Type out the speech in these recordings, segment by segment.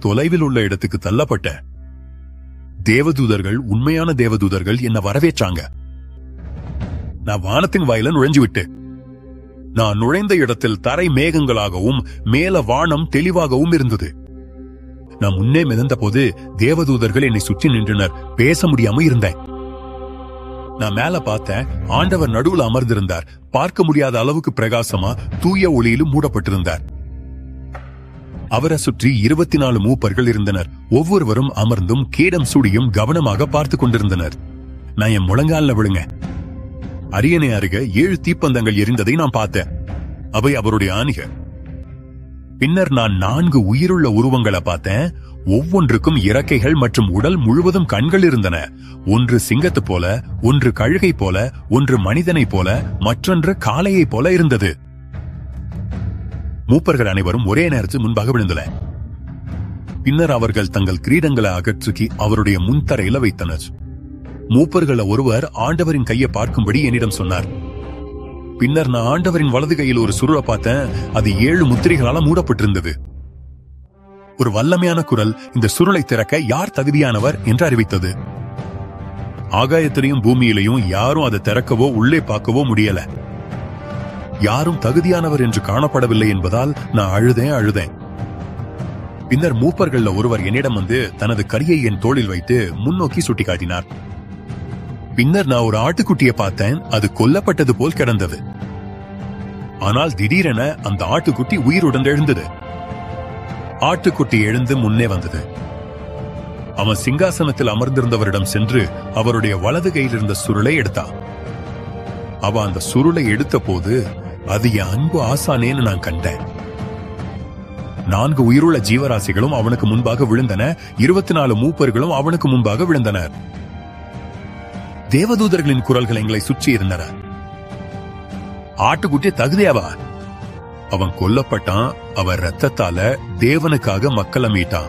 தொலைவில் உள்ள இடத்துக்கு தள்ளப்பட்டேன். தேவதூதர்கள், உண்மையான தேவதூதர்கள் என்ன வரவேற்றாங்க. நான் வானத்தின் வாயில நுழைஞ்சு விட்டு, நான் நுழைந்த இடத்தில் தரை மேகங்களாகவும் மேல வானம் தெளிவாகவும் இருந்தது. நான் முன்னே மிதந்த போது தேவதூதர்கள் என்னை சுற்றி நின்றனர். பேச முடியாம இருந்தேன். நான் மேல பார்த்தேன். ஆண்டவர் நடுவுல அமர்ந்திருந்தார். பார்க்க முடியாத அளவுக்கு பிரகாசமா தூய ஒளியிலும் மூடப்பட்டிருந்தார். அவரை சுற்றி 24 மூப்பர்கள் இருந்தனர். ஒவ்வொருவரும் அமர்ந்தும் கேடம் சூடியும் கவனமாக பார்த்து கொண்டிருந்தனர். நான் என் முழங்கால்ல விழுங்க. அரியணை அருக 7 தீப்பந்தங்கள் எரிந்ததை நான் பார்த்தேன். அவை அவருடைய ஆணிகள். பின்னர் நான் 4 உயிருள்ள உருவங்களை பார்த்தேன். ஒவ்வொன்றுக்கும் இறக்கைகள் மற்றும் உடல் முழுவதும் கண்கள் இருந்தன. ஒன்று சிங்கத்து போல, ஒன்று கழுகை போல, ஒன்று மனிதனை போல, மற்றொன்று காளையை போல இருந்தது. மூப்பர்கள் அனைவரும் ஒரே நேரத்தில் முன்பாக விழுந்தனர். பின்னர் அவர்கள் தங்கள் கிரீடங்களை அகற்றி அவருடைய முன்தரையில வைத்தனர். மூப்பர்கள் ஒருவர் ஆண்டவரின் கையை பார்க்கும்படி என்னிடம் சொன்னார். பின்னர் நான் ஆண்டவரின் வலது கையில் ஒரு சுருளை பார்த்தேன். அது 7 முத்திரைகளால மூடப்பட்டிருந்தது. ஒரு வல்லமையான குரல் இந்த சுருளை திறக்க யார் தகுதியானவர் என்று அறிவித்தது. ஆகாயத்திலையும் பூமியிலையும் யாரும் அதை திறக்கவோ உள்ளே பார்க்கவோ முடியல. யாரும் தகுதியானவர் என்று காணப்படவில்லை என்பதால் நான் அழுதேன். பின்னர் மூப்பர்கள்ல ஒருவர் என்னிடம் வந்து தனது கரியை என் தோளில் வைத்து முன்னோக்கி சுட்டிக்காட்டினார். பின்னர் நான் ஒரு ஆட்டுக்குட்டியை பார்த்தேன். அது கொல்லப்பட்டது போல் கிடந்தது. ஆனால் திடீரென அந்த ஆட்டுக்குட்டி உயிருடன் எழுந்தது. ஆட்டுக்குட்டி எழுந்து முன்னே வந்தது. அவன் சிங்காசனத்தில் அமர்ந்திருந்தவரிடம் சென்று அவருடைய வலது கையில் இருந்த சுருளை எடுத்தான். அவன் அந்த சுருளை எடுத்த போது அது என் அன்பு ஆசானேன்னு நான் கண்டேன். 4 உயிருள்ள ஜீவராசிகளும் அவனுக்கு முன்பாக விழுந்தன. 24 மூப்பர்களும் அவனுக்கு முன்பாக விழுந்தனர். தேவதூதர்களின் குரல்கள் எங்களை சுற்றி இருந்தன. ஆட்டுக்குட்டி தகுதியாவா? அவன் கொல்லப்பட்டான். அவன் ரத்தத்தால தேவனுக்காக மக்களை மீட்டான்.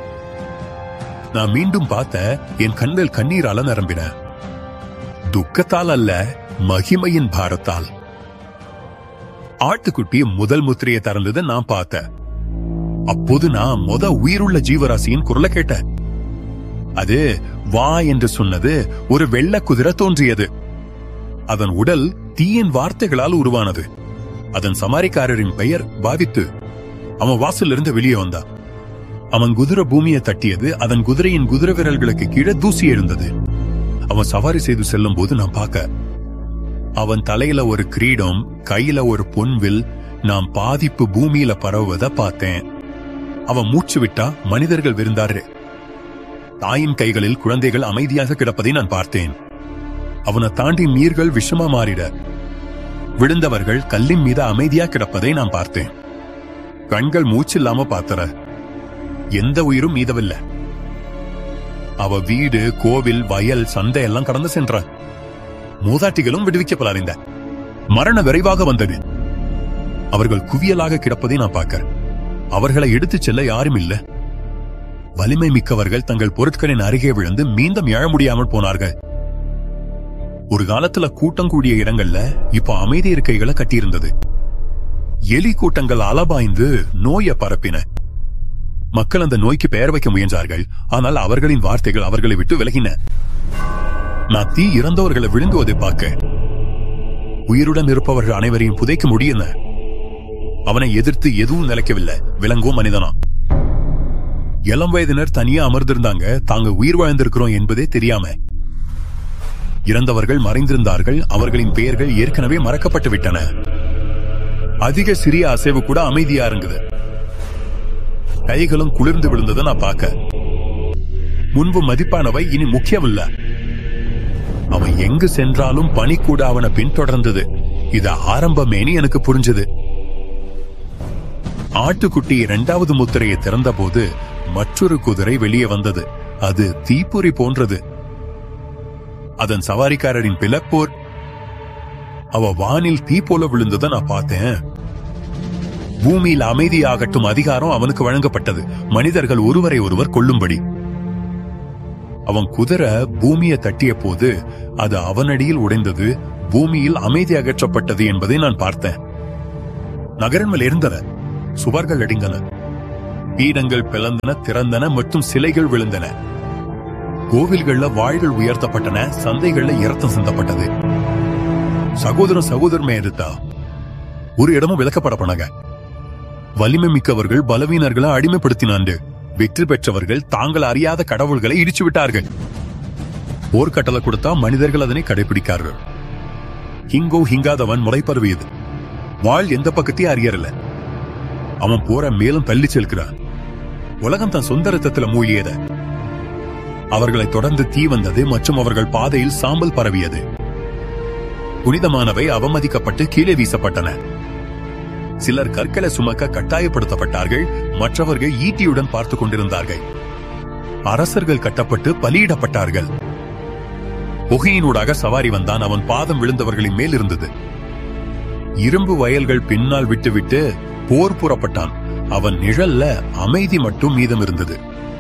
நான் மீண்டும் பார்த்த என் கண்கள் கண்ணீரால நிரம்பின. துக்கத்தால் அல்ல, மகிமையின் பாரத்தால். ஆட்டுக்குட்டி முதல் முத்திரையை திறந்ததை நான் பார்த்தேன். அப்போது நான் உயிருள்ள ஜீவராசியின் குரலை கேட்டேன். அது வா என்று சொன்னது. ஒரு வெள்ளை குதிரை தோன்றியது. அதன் உடல் தீயின் வார்த்தைகளால் உருவானது. அதன் சமாரிக்காரரின் பெயர் பாவித்து. அவன் வாசலிருந்து வெளியே வந்தான். அவன் குதிரை பூமியை தட்டியது. அதன் குதிரையின் குதிரை விரல்களுக்கு கீழே தூசி எழுந்தது. அவன் சவாரி செய்து செல்லும் போது நான் பார்க்க, அவன் தலையில ஒரு கிரீடம், கையில ஒரு பொன்வில். நான் பாதிப்பு பூமியில பரவுவதை பார்த்தேன். அவன் மூச்சு விட்டா மனிதர்கள் விருந்தாரு. தாயின் கைகளில் குழந்தைகள் அமைதியாக கிடப்பதை நான் பார்த்தேன். அவனை தாண்டி நீர்கள் விஷமா மாறிட, விழுந்தவர்கள் கல்லின் மீது அமைதியா கிடப்பதை நான் பார்த்தேன். கண்கள் மூச்சில்லாம பார்த்தற. எந்த உயிரும் மீதவில்லை. அவ வீடு, கோவில், வயல், சந்தை எல்லாம் கடந்து சென்ற. மூதாட்டிகளும் விடுவிக்கப்படாத. மரண விரைவாக வந்தது. அவர்கள் குவியலாக கிடப்பதை நான் பார்க்கிறேன். அவர்களை எடுத்துச் செல்ல யாரும் இல்லை. வலிமை மிக்கவர்கள் தங்கள் பொருட்களின் அருகே விழுந்து மீண்டும் எழ முடியாமல் போனார்கள். ஒரு காலத்துல கூட்டம் கூடிய இடங்கள்ல இப்ப அமைதி இருக்கைகளை கட்டியிருந்தது. எலி கூட்டங்கள் அலபாய்ந்து நோயை பரப்பின. மக்கள் அந்த நோய்க்கு பெயர் வைக்க முயன்றார்கள். ஆனால் அவர்களின் வார்த்தைகள் அவர்களை விட்டு விலகின. நான் தீ இறந்தவர்களை விழுங்குவதை பார்க்க, உயிருடன் இருப்பவர்கள் அனைவரையும் புதைக்க முடியும். அவனை எதிர்த்து எதுவும் நிலைக்கவில்லை. விலங்கும் மனிதனா. இளம் வயதினர் தனியா அமர்ந்திருந்தாங்க. தாங்க உயிர் வாழ்ந்திருக்கிறோம் என்பதே தெரியாம. இறந்தவர்கள் மறைந்திருந்தார்கள். அவர்களின் பெயர்கள் ஏற்கனவே மறக்கப்பட்டு விட்டன. அதிக சிறிய அசைவு கூட அமைதியா இருந்தது. கைகளும் குளிர்ந்து விழுந்ததை நான் பார்க்க, முன்பு மதிப்பானவை இனி முக்கியமில்ல. அவன் எங்கு சென்றாலும் பனி கூட அவனை பின்தொடர்ந்தது. இது ஆரம்பமேனு எனக்கு புரிஞ்சது. ஆட்டுக்குட்டி 2வது முத்திரையை திறந்த போது மற்றொரு குதிரை வெளியே வந்தது. அது தீப்பொறி போன்றது. அதன் சவாரிக்காரரின் பிளப்போர். அவ வானில் தீ போல விழுந்ததை நான் பார்த்தேன். பூமியில் அமைதியாகட்டும் அதிகாரம் அவனுக்கு வழங்கப்பட்டது, மனிதர்கள் ஒருவரை ஒருவர் கொல்லும்படி. அவன் குதிரை பூமியை தட்டிய போது அது அவனடியில் உடைந்தது. பூமியில் அமைதி அகற்றப்பட்டது என்பதை நான் பார்த்தேன். நகரங்கள் இருந்தன. சுவர்கள் அடிந்தன. பீடங்கள் பிளந்தன, திறந்தன மற்றும் சிலைகள் விழுந்தன. கோவில்கள்ல வாள்கள் உயர்த்தப்பட்டன, சந்தைகள்ல இரத்தம் சிந்தப்பட்டது. சகோதரமே எதிர்த்தா ஒரு இடமும் விலக்கப்பட போனாங்க. வலிமை மிக்கவர்கள் பலவீனர்களை அடிமைப்படுத்தினாண்டு. வெற்றி பெற்றவர்கள் தாங்கள் அறியாத கடவுள்களை இடிச்சு விட்டார்கள். போர்க்கட்டளை கொடுத்தா மனிதர்கள் அதனை கடைபிடிக்கார்கள். ஹிங்கோ ஹிங்காதவன் முளைப்பருவியது. வாழ் எந்த பக்கத்தையும் அறியறல. அவன் போற மேலும் தள்ளி செல்கிறான். உலகம் தன் சொந்த ரத்தத்துல மூழ்கியத. அவர்களை தொடர்ந்து தீ வந்தது மற்றும் அவர்கள் பாதையில் சாம்பல் பரவியது. புனிதமானவை அவமதிக்கப்பட்டு கீழே வீசப்பட்டன. சிலர் கற்களை சுமக்க கட்டாயப்படுத்தப்பட்டார்கள், மற்றவர்கள் ஈட்டியுடன் பார்த்துக் கொண்டிருந்தார்கள். அரசர்கள் கட்டப்பட்டு பலியிடப்பட்டார்கள். புகையினூடாக சவாரி வந்தான். அவன் பாதம் விழுந்தவர்களின் மேல் இருந்தது. இரும்பு வயல்கள் பின்னால் விட்டுவிட்டு போர் புறப்பட்டான். அவன் நிழல்ல அமைதி மட்டும் மீதம் இருந்தது.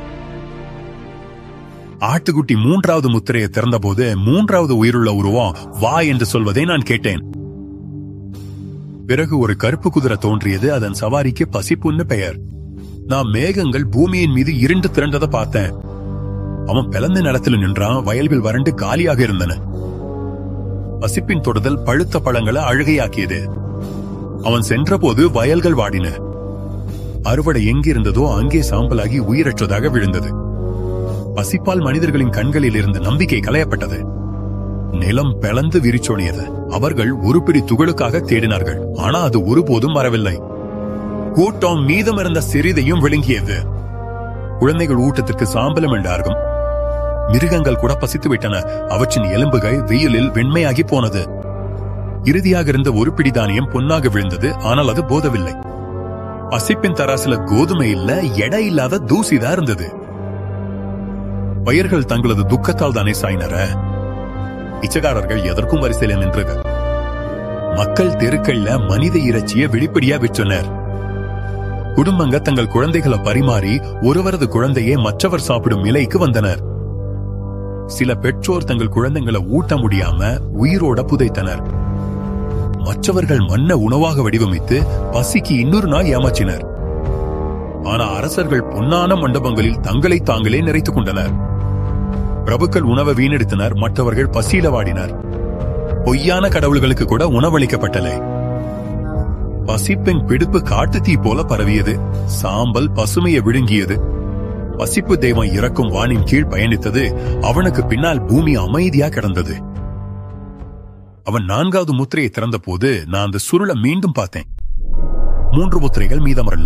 ஆட்டுக்குட்டி 3வது முத்திரையை திறந்தபோது 3வது உயிருள்ள உருவம் வா என்று சொல்வதை நான் கேட்டேன். பிறகு ஒரு கருப்பு குதிரை தோன்றியது. அதன் சவாரிக்கு பசிப்புன்னு பெயர். நான் மேகங்கள் பூமியின் மீது இருண்டு திரண்டதை பார்த்தேன். அவன் பிளந்த நிலத்தில் நின்றான். வயல்கள் வறண்டு காலியாக இருந்தன. பசிப்பின் தொடுதல் பழுத்த பழங்களை அழுகையாக்கியது. அவன் சென்றபோது வயல்கள் வாடின. அறுவடை எங்கிருந்ததோ அங்கே சாம்பலாகி உயிரற்றதாக விழுந்தது. பசிப்பால் மனிதர்களின் கண்களில் இருந்த நம்பிக்கை களையப்பட்டது. நிலம் பிளந்து விரிச்சோடியது. அவர்கள் ஒரு பிடி துகளுக்காக தேடினார்கள், ஆனா அது ஒருபோதும் வரவில்லை. கூட்டம் மீதமிருந்த சிறிதையும் விழுங்கியது. குழந்தைகள் ஊட்டத்திற்கு சாம்பலம் என்றார்கள். மிருகங்கள் கூட பசித்து விட்டன. அவற்றின் எலும்புகள் வெயிலில் வெண்மையாகி போனது. இறுதியாக இருந்த ஒரு பிடி தானியம் பொன்னாக விழுந்தது, ஆனால் அது போதவில்லை. பசிப்பின் தராசுல கோதுமை இல்ல, எடை இல்லாத தூசிதான் இருந்தது. பயிர்கள் தங்களது துக்கத்தால் தானே சாய்னர. பிச்சைக்காரர்கள் எதற்கும் வரிசையில் நின்றது. மக்கள் தெருக்கள்ல மனித இறைச்சியை வெளிப்படையா விற்றனர். குடும்பங்க தங்கள் குழந்தைகளை பரிமாறி ஒருவரது குழந்தையை மற்றவர் சாப்பிடும் நிலைக்கு வந்தனர். சில பெற்றோர் தங்கள் குழந்தைகளை ஊட்ட முடியாம உயிரோட புதைத்தனர். மற்றவர்கள் மண்ண உணவாக வடிவமைத்து பசிக்கு இன்னொரு நாள் ஏமாற்றினர். ஆனா அரசர்கள் பொன்னான மண்டபங்களில் தங்களை தாங்களே நிறைத்துக் கொண்டனர். பிரபுக்கள் உணவை வீணெடுத்தனர், மற்றவர்கள் பசியில வாடினர். பொய்யான கடவுள்களுக்கு கூட உணவளிக்கப்பட்டலை. பசிப்பின் பிடிப்பு காட்டு தீ போல பரவியது. சாம்பல் பசுமையை விழுங்கியது. பசிப்பு தெய்வம் இறக்கும் வானின் கீழ் பயணித்தது. அவனுக்கு பின்னால் பூமி அமைதியா கிடந்தது. அவன் 4வது முத்திரையை திறந்த போது நான் அந்த சுருளை மீண்டும் பார்த்தேன். 3 முத்திரைகள் மீதமரல்ல.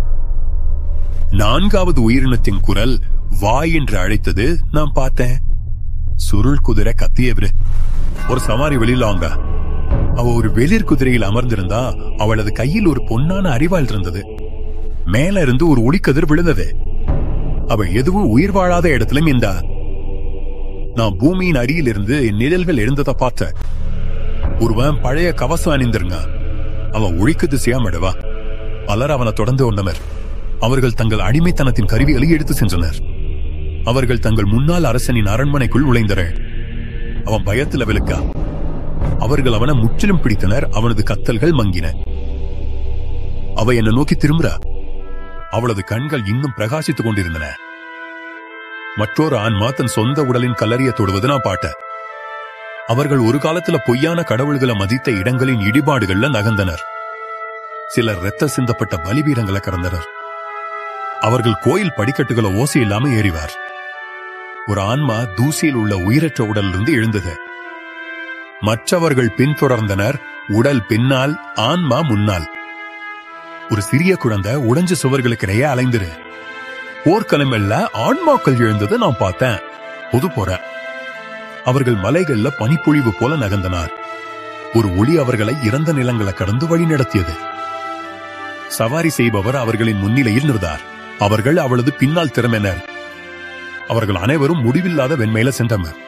4வது உயிரினத்தின் குரல் வாய் என்று அழைத்தது. நான் பார்த்தேன். சுருள் குதிரை கத்தியவரு. ஒரு சவாரி வெளியிலாங்க. அவ ஒரு வெளிர் குதிரையில் அமர்ந்திருந்தா. அவளது கையில் ஒரு பொன்னான அரிவாள் இருந்தது. மேல இருந்து ஒரு ஒளிக்கதிர் விழுந்தது. அவள் எதுவும் உயிர் வாழாத இடத்துல மீந்தா. நான் பூமியின் அடியில் இருந்து என் நிழல்கள் எழுந்ததை பார்த்தேன். ஒருவன் பழைய கவசம் அணிந்திருங்க. அவன் ஒழிக்கு திசையாமடவா. பலர் அவனை தொடர்ந்து வந்தனர். அவர்கள் தங்கள் அடிமைத்தனத்தின் கருவிகளை எடுத்து சென்றனர். அவர்கள் தங்கள் முன்னாள் அரசனின் அரண்மனைக்குள் நுழைந்தனர். அவன் பயத்துல விழுக்கா. அவர்கள் அவனை முற்றிலும் பிடித்தனர். அவனது கத்தல்கள் மங்கின. அவ என்னை நோக்கி திரும்புறா. அவளது கண்கள் இன்னும் பிரகாசித்துக் கொண்டிருந்தன. மற்றொரு ஆன்மா தன் சொந்த உடலின் கல்லறிய தொடுவது நான் பாட்டேன். அவர்கள் ஒரு காலத்துல பொய்யான கடவுள்களை மதித்த இடங்களின் இடிபாடுகள்ல நகர்ந்தனர். சிலர் இரத்த சிந்தப்பட்ட பலிபீடங்களை கடந்தனர். அவர்கள் கோயில் படிக்கட்டுகளை ஓசை இல்லாம ஏறிவார். ஒரு ஆன்மா தூசியில் உள்ள உயிரற்ற உடலிலிருந்து எழுந்தது. மற்றவர்கள் பின்தொடர்ந்தனர். உடல் பின்னால், ஆன்மா முன்னால். ஒரு சிறிய குழந்தை உடைஞ்ச சுவர்களுக்கு இடையே அலைந்திரு. போர்க்களமெல்ல ஆன்மாக்கள் எழுந்தது நான் பார்த்தேன். பொது போற அவர்கள் மலைகள்ல பனிப்பொழிவு போல நகர்ந்தனர். ஒரு ஒளி அவர்களை இறந்த நிலங்களை கடந்து வழி நடத்தியது. சவாரி செய்பவர் அவர்களின் முன்னிலையில் நின்றார். அவர்கள் அவளது பின்னால் திறமையினர். அவர்கள் அனைவரும் முடிவில்லாத வெண்மையில சென்றனர்.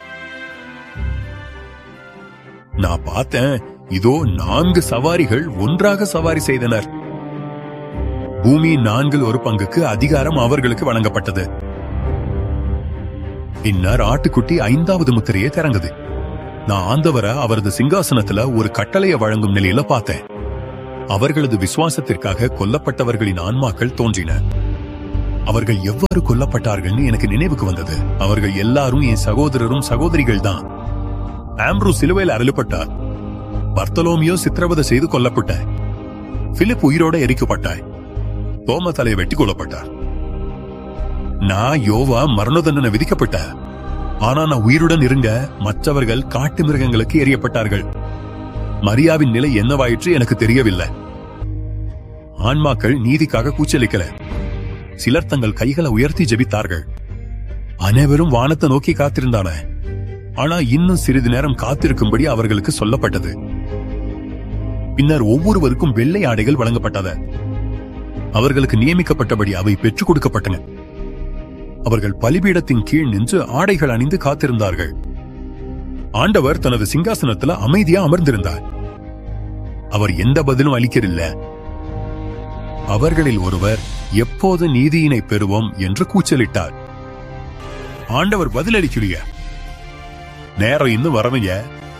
நான் பார்த்தேன். இதோ 4 சவாரிகள் ஒன்றாக சவாரி செய்தனர். பூமியின் 1/4 அதிகாரம் அவர்களுக்கு வழங்கப்பட்டது. பின்னர் ஆட்டுக்குட்டி 5வது முத்திரையை திறந்தது. நான் ஆண்டவரை அவரது சிங்காசனத்துல ஒரு கட்டளையை வழங்கும் நிலையில பார்த்தேன். அவர்களது விசுவாசத்திற்காக கொல்லப்பட்டவர்களின் ஆன்மாக்கள் தோன்றின. அவர்கள் எவ்வாறு கொல்லப்பட்டார்கள்னு எனக்கு நினைவுக்கு வந்தது. அவர்கள் எல்லாரும் என் சகோதரரும் சகோதரிகள் தான். ஆம்ப்ரூ சிலுவையில் அறையப்பட்டார். பர்த்தலோமியோ சித்திரவதை செய்து கொல்லப்பட்டார். பிலிப் உயிரோட எரிக்கப்பட்டாய். தோம தலையை வெட்டி கொல்லப்பட்டார். நான் யோவா மரண தண்டனை விதிக்கப்பட்ட. ஆனா நான் உயிருடன் இருங்க மற்றவர்கள் காட்டு மிருகங்களுக்கு எரியப்பட்டார்கள். மரியாவின் நிலை என்னவாயிற்று எனக்கு தெரியவில்லை. ஆன்மாக்கள் நீதிக்காக கூச்சலிக்கல. சிலர் தங்கள் கைகளை உயர்த்தி ஜெபித்தார்கள். அனைவரும் வானத்தை நோக்கி காத்திருந்தான. ஆனா இன்னும் சிறிது நேரம் காத்திருக்கும்படி அவர்களுக்கு சொல்லப்பட்டது. பின்னர் ஒவ்வொருவருக்கும் வெள்ளை ஆடைகள் வழங்கப்பட்டது. அவர்களுக்கு நியமிக்கப்பட்டபடி அவை பெற்றுக் கொடுக்கப்பட்டன. அவர்கள் பலிபீடத்தின் கீழ் நின்று ஆடைகள் அணிந்து காத்திருந்தார்கள். ஆண்டவர் தனது சிங்காசனத்துல அமைதியா அமர்ந்திருந்தார். அவர் எந்த பதிலும் அளிக்கவில்லை. அவர்களில் ஒருவர் எப்போது நீதியினை பெறுவோம் என்று கூச்சலிட்டார். ஆண்டவர் பதிலளிக்கலைய. நேரம் இன்னும் வரவைய.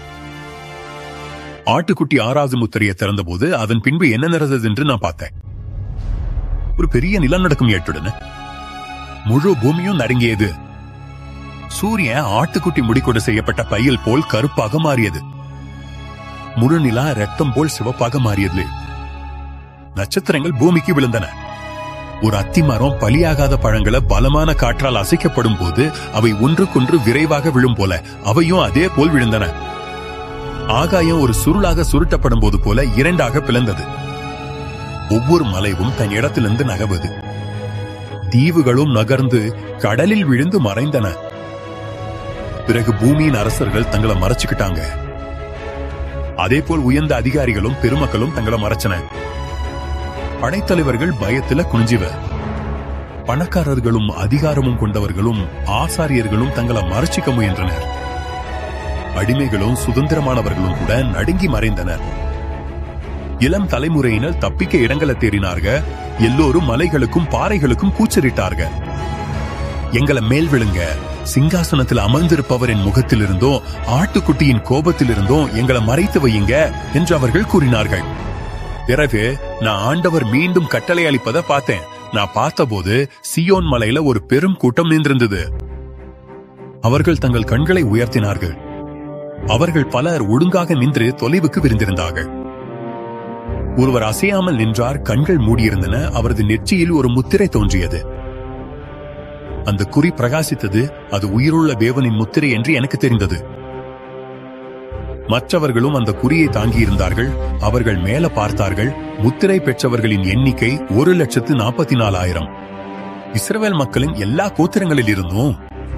ஆட்டுக்குட்டி 6வது முத்திரையை திறந்த போது அதன் பின்பு என்ன நடந்தது என்று நான் பார்த்தேன். ஒரு பெரிய நிலநடுக்கம் ஏற்படுன. முழு பூமியும் நடுங்கியது. சூரியன் ஆட்டுக்குட்டி முடிக்கொண்டு செய்யப்பட்ட பையல் போல் கருப்பாக மாறியது. முழு நிலா ரத்தம் போல் சிவப்பாக மாறியது. நட்சத்திரங்கள் பூமிக்கு விழுந்தன. ஒரு அத்திமரம் பலியாகாத பழங்களை பலமான காற்றால் அசைக்கப்படும் போது அவை ஒன்றுக்கொன்று விரைவாக விழும் போல அவையும் அதே போல் விழுந்தன. ஆகாயம் ஒரு சுருளாக சுருட்டப்படும் போது போல இரண்டாக பிளந்தது. ஒவ்வொரு மலைவும் தன் இடத்திலிருந்து நகர்வது. தீவுகளும் நகர்ந்து கடலில் விழுந்து மறைந்தன. பிறகு பூமியின் அரசர்கள் தங்களை மறைச்சுக்கிட்டாங்க. அதே போல் உயர்ந்த அதிகாரிகளும் பெருமக்களும் தங்களை மறைச்சன. படைத்தலைவர்கள் பயத்தில குனிஞ்சிவர். பணக்காரர்களும் அதிகாரமும் கொண்டவர்களும் ஆசாரியர்களும் தங்களை மறைச்சிக்க முயன்றனர். அடிமைகளும் சுதந்திரமானவர்களும் கூட நடுங்கி மறைந்தனர். இளம் தலைமுறையினர் தப்பிக்க இடங்களை தேடினார்கள். எல்லோரும் மலைகளுக்கும் பாறைகளுக்கும் கூச்சலிட்டார்கள். எங்களை மேல் விழுங்க, சிங்காசனத்தில் அமர்ந்திருப்பவரின் முகத்திலிருந்தோ ஆட்டுக்குட்டியின் கோபத்திலிருந்தோ எங்களை மறைத்து வையுங்க என்று அவர்கள் கூறினார்கள். பிறகு நான் ஆண்டவர் மீண்டும் கட்டளை அளிப்பதை பார்த்தேன். நான் பார்த்தபோது சியோன் மலையில ஒரு பெரும் கூட்டம் நின்றிருந்தது. அவர்கள் தங்கள் கண்களை உயர்த்தினார்கள். அவர்கள் பலர் ஒழுங்காக நின்று தொலைவுக்கு விரிந்திருந்தார்கள். ஒருவர் அசையாமல் நின்றார். கண்கள் மூடியிருந்தன. அவரது நெற்றியில் ஒரு முத்திரை தோன்றியது. அந்த குறி பிரகாசித்தது. அது உயிருள்ள தேவனின் முத்திரை என்று எனக்கு தெரிந்தது. மற்றவர்களும் அந்த குறியை தாங்கியிருந்தார்கள். அவர்கள் மேல பார்த்தார்கள். முத்திரை பெற்றவர்களின் எண்ணிக்கை 1,44,000. இஸ்ரவேல் மக்களின் எல்லா கோத்திரங்களில் இருந்தும்.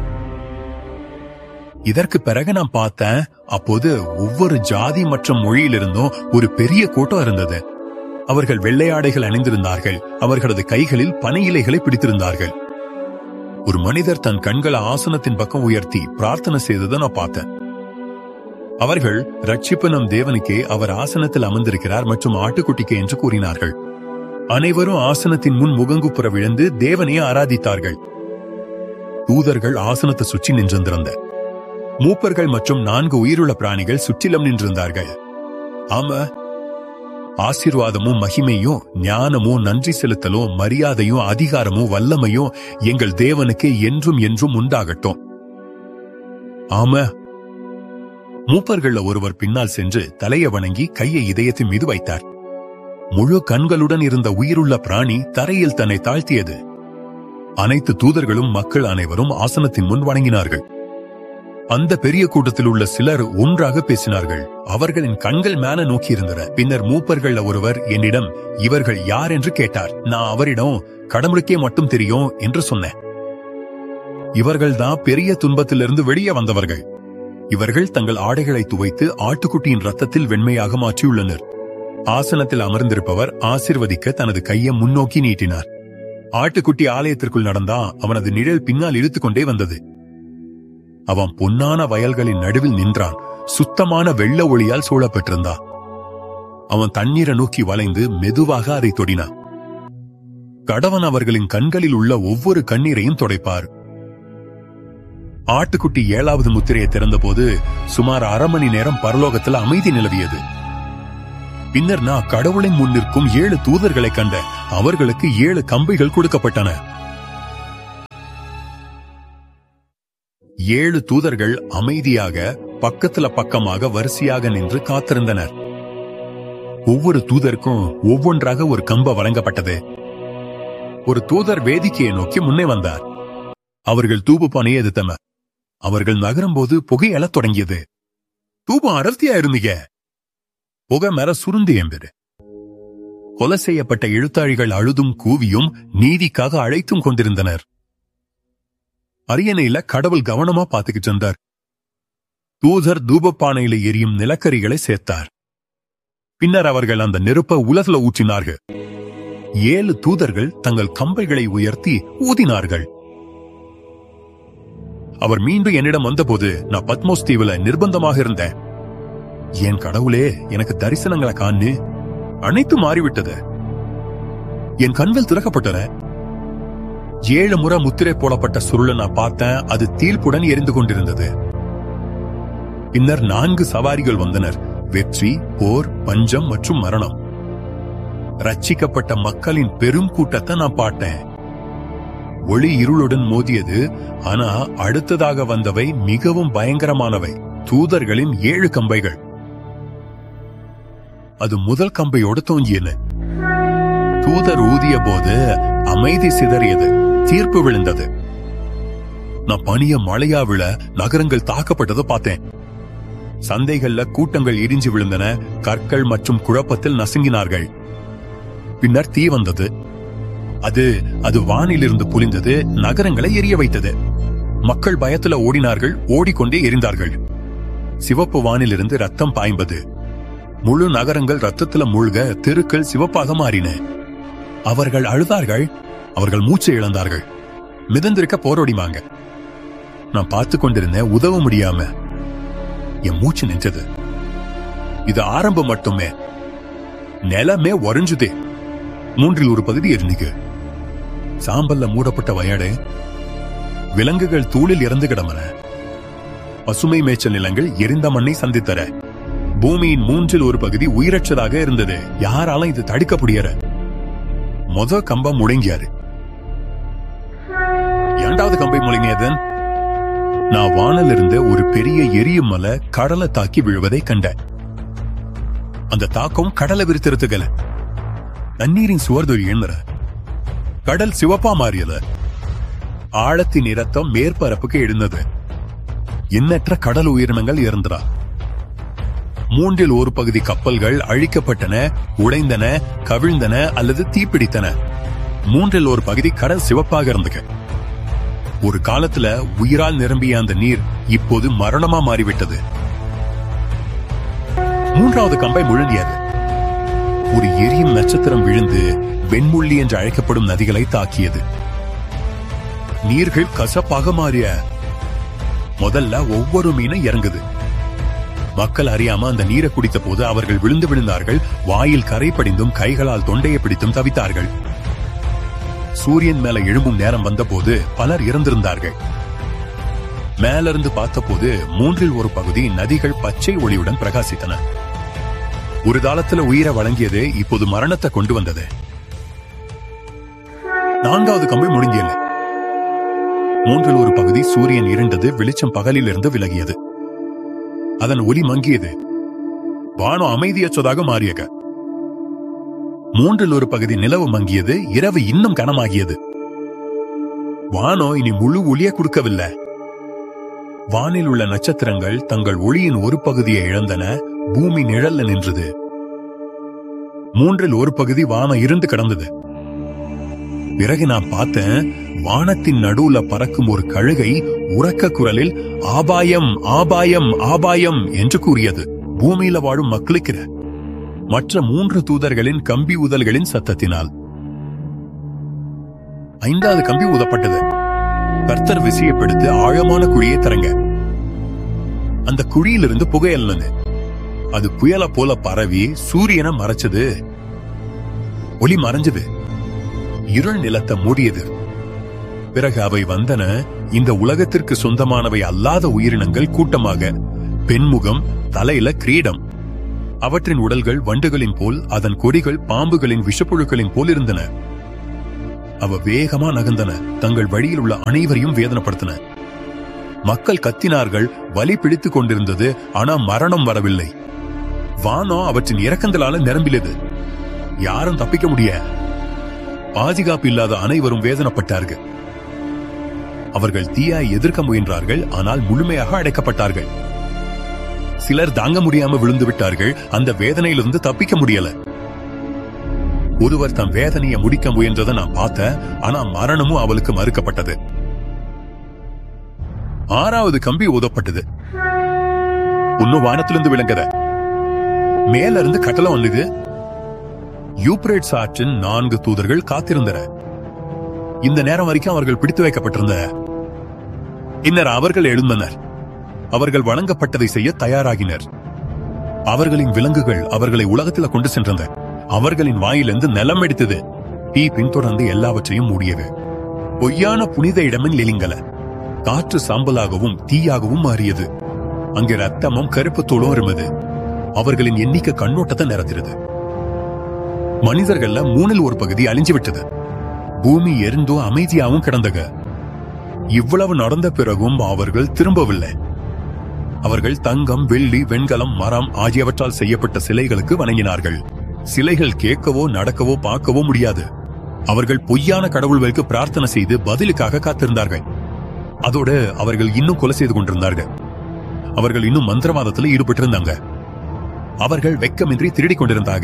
இதற்கு பிறகு நான் பார்த்தேன். அப்போது ஒவ்வொரு ஜாதி மற்றும் மொழியிலிருந்தும் ஒரு பெரிய கூட்டம் இருந்தது. அவர்கள் வெள்ளையாடைகள் அணிந்திருந்தார்கள். அவர்களது கைகளில் பனை இலைகளை பிடித்திருந்தார்கள். ஒரு மனிதர் தன் கண்களை ஆசனத்தின் பக்கம் உயர்த்தி பிரார்த்தனை செய்ததை நான் பார்த்தேன். அவர்கள் ரட்சிப்பு நம் தேவனுக்கே, அவர் ஆசனத்தில் அமர்ந்திருக்கிறார் மற்றும் ஆட்டுக்குட்டிக்கே என்று கூறினார்கள். அனைவரும் ஆசனத்தின் முன் முகங்குப்புற விழுந்து தேவனை ஆராதித்தார்கள். தூதர்கள் ஆசனத்தை சுற்றி நின்றிருந்த மூப்பர்கள் மற்றும் 4 உயிருள்ள பிராணிகள் சுற்றிலும் நின்றிருந்தார்கள். ஆமா, ஆசீர்வாதமும் மகிமையும் ஞானமும் நன்றி செலுத்தலும் மரியாதையும் அதிகாரமும் வல்லமையும் எங்கள் தேவனுக்கு என்றும் என்றும் உண்டாகட்டும். ஆமா. மூப்பர்கள்ல ஒருவர் பின்னால் சென்று தலையை வணங்கி கையை இதயத்தின் மீது வைத்தார். முழு கண்களுடன் இருந்த உயிருள்ள பிராணி தரையில் தன்னை தாழ்த்தியது. அனைத்து தூதர்களும் மக்கள் அனைவரும் ஆசனத்தின் முன் வணங்கினார்கள். அந்த பெரிய கூட்டத்தில் உள்ள சிலர் ஒன்றாக பேசினார்கள். அவர்களின் கண்கள் மேல நோக்கி இருந்தன. பின்னர் மூப்பர்கள் ஒருவர் என்னிடம் இவர்கள் யார் என்று கேட்டார். நான் அவரிடம் கடவுளுக்கே மட்டும் தெரியும் என்று சொன்னேன். இவர்கள் தான் பெரிய துன்பத்திலிருந்து வெளியே வந்தவர்கள். இவர்கள் தங்கள் ஆடைகளை துவைத்து ஆட்டுக்குட்டியின் ரத்தத்தில் வெண்மையாக மாற்றியுள்ளனர். ஆசனத்தில் அமர்ந்திருப்பவர் ஆசீர்வதிக்க தனது கையை முன்னோக்கி நீட்டினார். ஆட்டுக்குட்டி ஆலயத்திற்குள் நடந்தா அவனது நிழல் பின்னால் இழுத்துக்கொண்டே வந்தது. அவன் பொன்னான வயல்களின் நடுவில் நின்றான். சுத்தமான வெள்ள ஒளியால் சூழப்பட்டிருந்தான். அவன் தண்ணீரை நோக்கி வளைந்து மெதுவாக அதை தொடினான். கடவன் அவர்களின் கண்களில் உள்ள ஒவ்வொரு கண்ணீரையும் துடைப்பார். ஆட்டுக்குட்டி 7வது முத்திரையை திறந்தபோது சுமார் 1/2 மணி நேரம் பரலோகத்தில் அமைதி நிலவியது. பின்னர் நான் கடவுளின் முன் நிற்கும் 7 தூதர்களை கண்ட. அவர்களுக்கு 7 கம்பிகள் கொடுக்கப்பட்டன. 7 தூதர்கள் அமைதியாக பக்கத்துல பக்கமாக வரிசையாக நின்று காத்திருந்தனர். ஒவ்வொரு தூதருக்கும் ஒவ்வொன்றாக ஒரு கம்பம் வழங்கப்பட்டது. ஒரு தூதர் வேதிக்கையை நோக்கி முன்னே வந்தார். அவர்கள் தூபப்பானையை எதிர்த்தனர். அவர்கள் நகரும் போது புகை எழத் தொடங்கியது. தூபம் அடர்த்தியா இருந்தீங்க. புகை மேல சுருந்தி என்பது. கொலை செய்யப்பட்ட எழுத்தாழிகள் அழுதும் கூவியும் நீதிக்காக அழைத்தும் கொண்டிருந்தனர். அரியணையில கடவுள் கவனமா பாத்துக்கிட்டு இருந்தார். தூதர் தூபப்பானையில எரியும் நிலக்கரிகளை சேர்த்தார். பின்னர் அவர்கள் அந்த நெருப்ப உலகுல ஊற்றினார்கள். 7 தூதர்கள் தங்கள் கம்பைகளை உயர்த்தி ஊதினார்கள். அவர் மீண்டும் என்னிடம் வந்தபோது நான் பத்மோஸ் தீவுல நிர்பந்தமாக இருந்தேன். என் கடவுளே, எனக்கு தரிசனங்களை காணு. அனைத்து மாறிவிட்டது. என் கண்கள் திறக்கப்பட்டன. 7 முறை முத்திரை போடப்பட்ட சுருளை நான் பார்த்தேன். அது தீர்ப்புடன் எரிந்து கொண்டிருந்தது. பின்னர் 4 சவாரிகள் வந்தனர். வெற்றி, போர், பஞ்சம் மற்றும் மரணம். ரட்சிக்கப்பட்ட மக்களின் பெரும் கூட்டத்தை நான் பார்த்தேன். ஒளி இருளுடன் மோதியது. ஆனா அடுத்ததாக வந்தவை மிகவும் பயங்கரமானவை. தூதர்களின் 7 கம்பைகள். அது முதல் கம்பையோடு தோங்கியன. தூதர் ஊதிய போது அமைதி சிதறியது. தீர்ப்பு விழுந்தது. நான் பனிய மழையா விழ நகரங்கள் தாக்கப்பட்டதை பார்த்தேன். சந்தைகள்ல கூட்டங்கள் இடிஞ்சு விழுந்தன. கற்கள் மற்றும் குழப்பத்தில் நசுங்கினார்கள். பின்னர் தீ வந்தது. அது வானிலிருந்து புலிந்தது. நகரங்களை எரிய வைத்தது. மக்கள் பயத்துல ஓடினார்கள். ஓடிக்கொண்டே எரிந்தார்கள். சிவப்பு வானிலிருந்து ரத்தம் பாய்ந்தது. முழு நகரங்கள் ரத்தத்துல மூழ்க தெருக்கள் சிவப்பாக மாறின. அவர்கள் அழுதார்கள். அவர்கள் மூச்சை இழந்தார்கள். மிதந்திருக்க போராடிமாங்க. நான் பார்த்து கொண்டிருந்தேன். உதவ முடியாம என் மூச்சு நின்றது. இது ஆரம்பம் மட்டுமே. நிலமே உறைஞ்சுதே. 3 பகுதி எரிஞ்சுக்கு. சாம்பல்ல மூடப்பட்ட வயடு. விலங்குகள் தூளில் இறந்து கிடமன. பசுமை மேய்ச்சல் நிலங்கள் எரிந்த மண்ணை சந்தித்தர. பூமியின் 3 பகுதி உயிரற்றதாக இருந்தது. யாராலும் இது தடுக்க முடியற. மொத கம்பம் முடங்கியாரு. 2வது கம்பை முழங்கியதன் நான் வானிலிருந்து ஒரு பெரிய எரியும் மலை கடலை தாக்கி விழுவதை கண்டேன். அந்த தாக்கம் கடலை விரித்திருத்துகல. தண்ணீரின் சுவர்தொழி எண்ணற. கடல் சிவப்பா மாறியது. ஆழத்தின் இரத்தம் மேற்பரப்புக்கு எழுந்தது. எண்ணற்ற கடல் உயிரினங்கள் இறந்தன. 3 பகுதி கப்பல்கள் அழிக்கப்பட்டன, உடைந்தன, கவிழ்ந்தன அல்லது தீப்பிடித்தன. 3 பகுதி கடல் சிவப்பாக இருந்தது. ஒரு காலத்துல உயிரால் நிரம்பிய அந்த நீர் இப்போது மரணமா மாறிவிட்டது. 3வது கம்பை முழுங்கியது. ஒரு எரியும் நட்சத்திரம் விழுந்து வெண்முள்ளி என்று அழைக்கப்படும் நதிகளை தாக்கியது. நீர்கள் கசப்பாக மாறிய. முதல்ல ஒவ்வொரு மீனும் இறங்குது. மக்கள் அறியாம அந்த நீரை குடித்த போது அவர்கள் விழுந்து விழுந்தார்கள். வாயில் கரை படிந்தும் கைகளால் தொண்டையை பிடித்தும் தவித்தார்கள். சூரியன் மேல எழும்பும் நேரம் வந்தபோது பலர் இறந்திருந்தார்கள். மேலிருந்து பார்த்தபோது 3 பகுதி நதிகள் பச்சை ஒளியுடன் பிரகாசித்தன. ஒரு காலத்துல உயிரை வழங்கியது இப்போது மரணத்தை கொண்டு வந்தது. 4வது கம்பை முழுங்கியது. 3 பகுதி சூரியன் இருண்டது. வெளிச்சம் பகலில் இருந்து விலகியது. அதன் ஒளி மங்கியது. வானம் அமைதியற்றதாக மாறியக. 3 பகுதி நிலவு மங்கியது. இரவு இன்னும் கனமாகியது. வானம் இனி முழு ஒளிய கொடுக்கவில்லை. வானில் உள்ள நட்சத்திரங்கள் தங்கள் ஒளியின் ஒரு பகுதியை இழந்தன. பூமி நிழல்ல நின்றது. 3 பகுதி வானம் இருந்து கிடந்தது. பிறகு நான் பார்த்தேன், வானத்தின் நடுவுல பறக்கும் ஒரு கழுகை உரக்க குரலில் ஆபாயம், ஆபாயம், ஆபாயம் என்று கூறியது. பூமியில வாழும் மக்களுக்கு மற்ற 3 தூதர்களின் கம்பி ஊதல்களின் சத்தத்தினால். 5வது கம்பி ஊதப்பட்டது. கர்த்தர் விசையப்படுத்தி ஆழமான குழியை தரங்க. அந்த குழியிலிருந்து புகையல்னது. அது புயல போல பரவி சூரியனை மறைச்சது. ஒளி மறைஞ்சது. இருள் நிலத்தை மூடியது. பிறகு அவை வந்தன. இந்த உலகத்திற்கு சொந்தமானவை அல்லாத உயிரினங்கள் கூட்டமாக. பெண்முகம், தலையில கிரீடம். அவற்றின் உடல்கள் வண்டுகளின் போல், அதன் கொடிகள் பாம்புகளின் விஷப்புழுக்களின் போல் இருந்தன. அவ வேகமா நகர்ந்தன. தங்கள் வழியில் உள்ள அனைவரையும் வேதனைப்படுத்தின. மக்கள் கத்தினார்கள், வலி பிடித்துக் கொண்டிருந்தது. ஆனா மரணம் வரவில்லை. வானம் அவற்றின் இறக்கங்களால நிரம்பியது. யாரும் தப்பிக்க முடிய. பாதுகாப்பு இல்லாத அனைவரும் வேதனைப்பட்டார்கள். அவர்கள் தீயை எதிர்க்க முயன்றார்கள், ஆனால் முழுமையாக அடைக்கப்பட்டார்கள். சிலர் தாங்க முடியாம விழுந்து விட்டார்கள். அந்த வேதனையிலிருந்து தப்பிக்க முடியல. ஒருவர் தம் வேதனையை முடிக்க முயன்றதை நான் பார்த்தேன். ஆனா மரணமும் அவளுக்கு மறுக்கப்பட்டது. 6வது கம்பி ஊதப்பட்டது. இன்னும் வானத்திலிருந்து விளங்கத. மேல இருந்து கட்டளை வந்தது. யூப்ரேட்ஸ் ஆற்றின் 4 தூதர்கள் காத்திருந்தனர். இந்த நேரம் வரைக்கும் அவர்கள் பிடித்து வைக்கப்பட்டிருந்தனர். பின்னர் அவர்கள் எழுந்தனர். அவர்கள் வழங்கப்பட்டதை செய்ய தயாராகினர். அவர்களின் விலங்குகள் அவர்களை உலகத்தில் கொண்டு சென்றன. அவர்களின் வாயிலிருந்து நிலம் எடுத்தது. தீ பின்தொடர்ந்து எல்லாவற்றையும் மூடியது. பொய்யான புனித இடமின் லெலிங்கல. காற்று சாம்பலாகவும் தீயாகவும் மாறியது. அங்கே ரத்தமும் கருப்பு தோளும் இருந்தது. அவர்களின் எண்ணிக்கை கண்ணோட்டத்தை நிறத்திருது. மனிதர்கள்ல 3ல் 1 பகுதி அழிஞ்சு விட்டது. பூமி எரிந்தோ அமைதியாகவும் கிடந்தக. இவ்வளவு நடந்த பிறகும் அவர்கள் திரும்பவில்லை. அவர்கள் தங்கம், வெள்ளி, வெண்கலம், மரம் ஆகியவற்றால் செய்யப்பட்ட சிலைகளுக்கு வணங்கினார்கள். சிலைகள் கேட்கவோ நடக்கவோ பார்க்கவோ முடியாது. அவர்கள் பொய்யான கடவுள்களுக்கு பிரார்த்தனை செய்து பதிலுக்காக காத்திருந்தார்கள். அதோடு அவர்கள் இன்னும் கொலை செய்து கொண்டிருந்தார்கள். அவர்கள் இன்னும் மந்திரவாதத்தில் ஈடுபட்டிருந்தாங்க. அவர்கள் வெக்கமின்றி திருடிக் கொண்டிருந்தாங்க.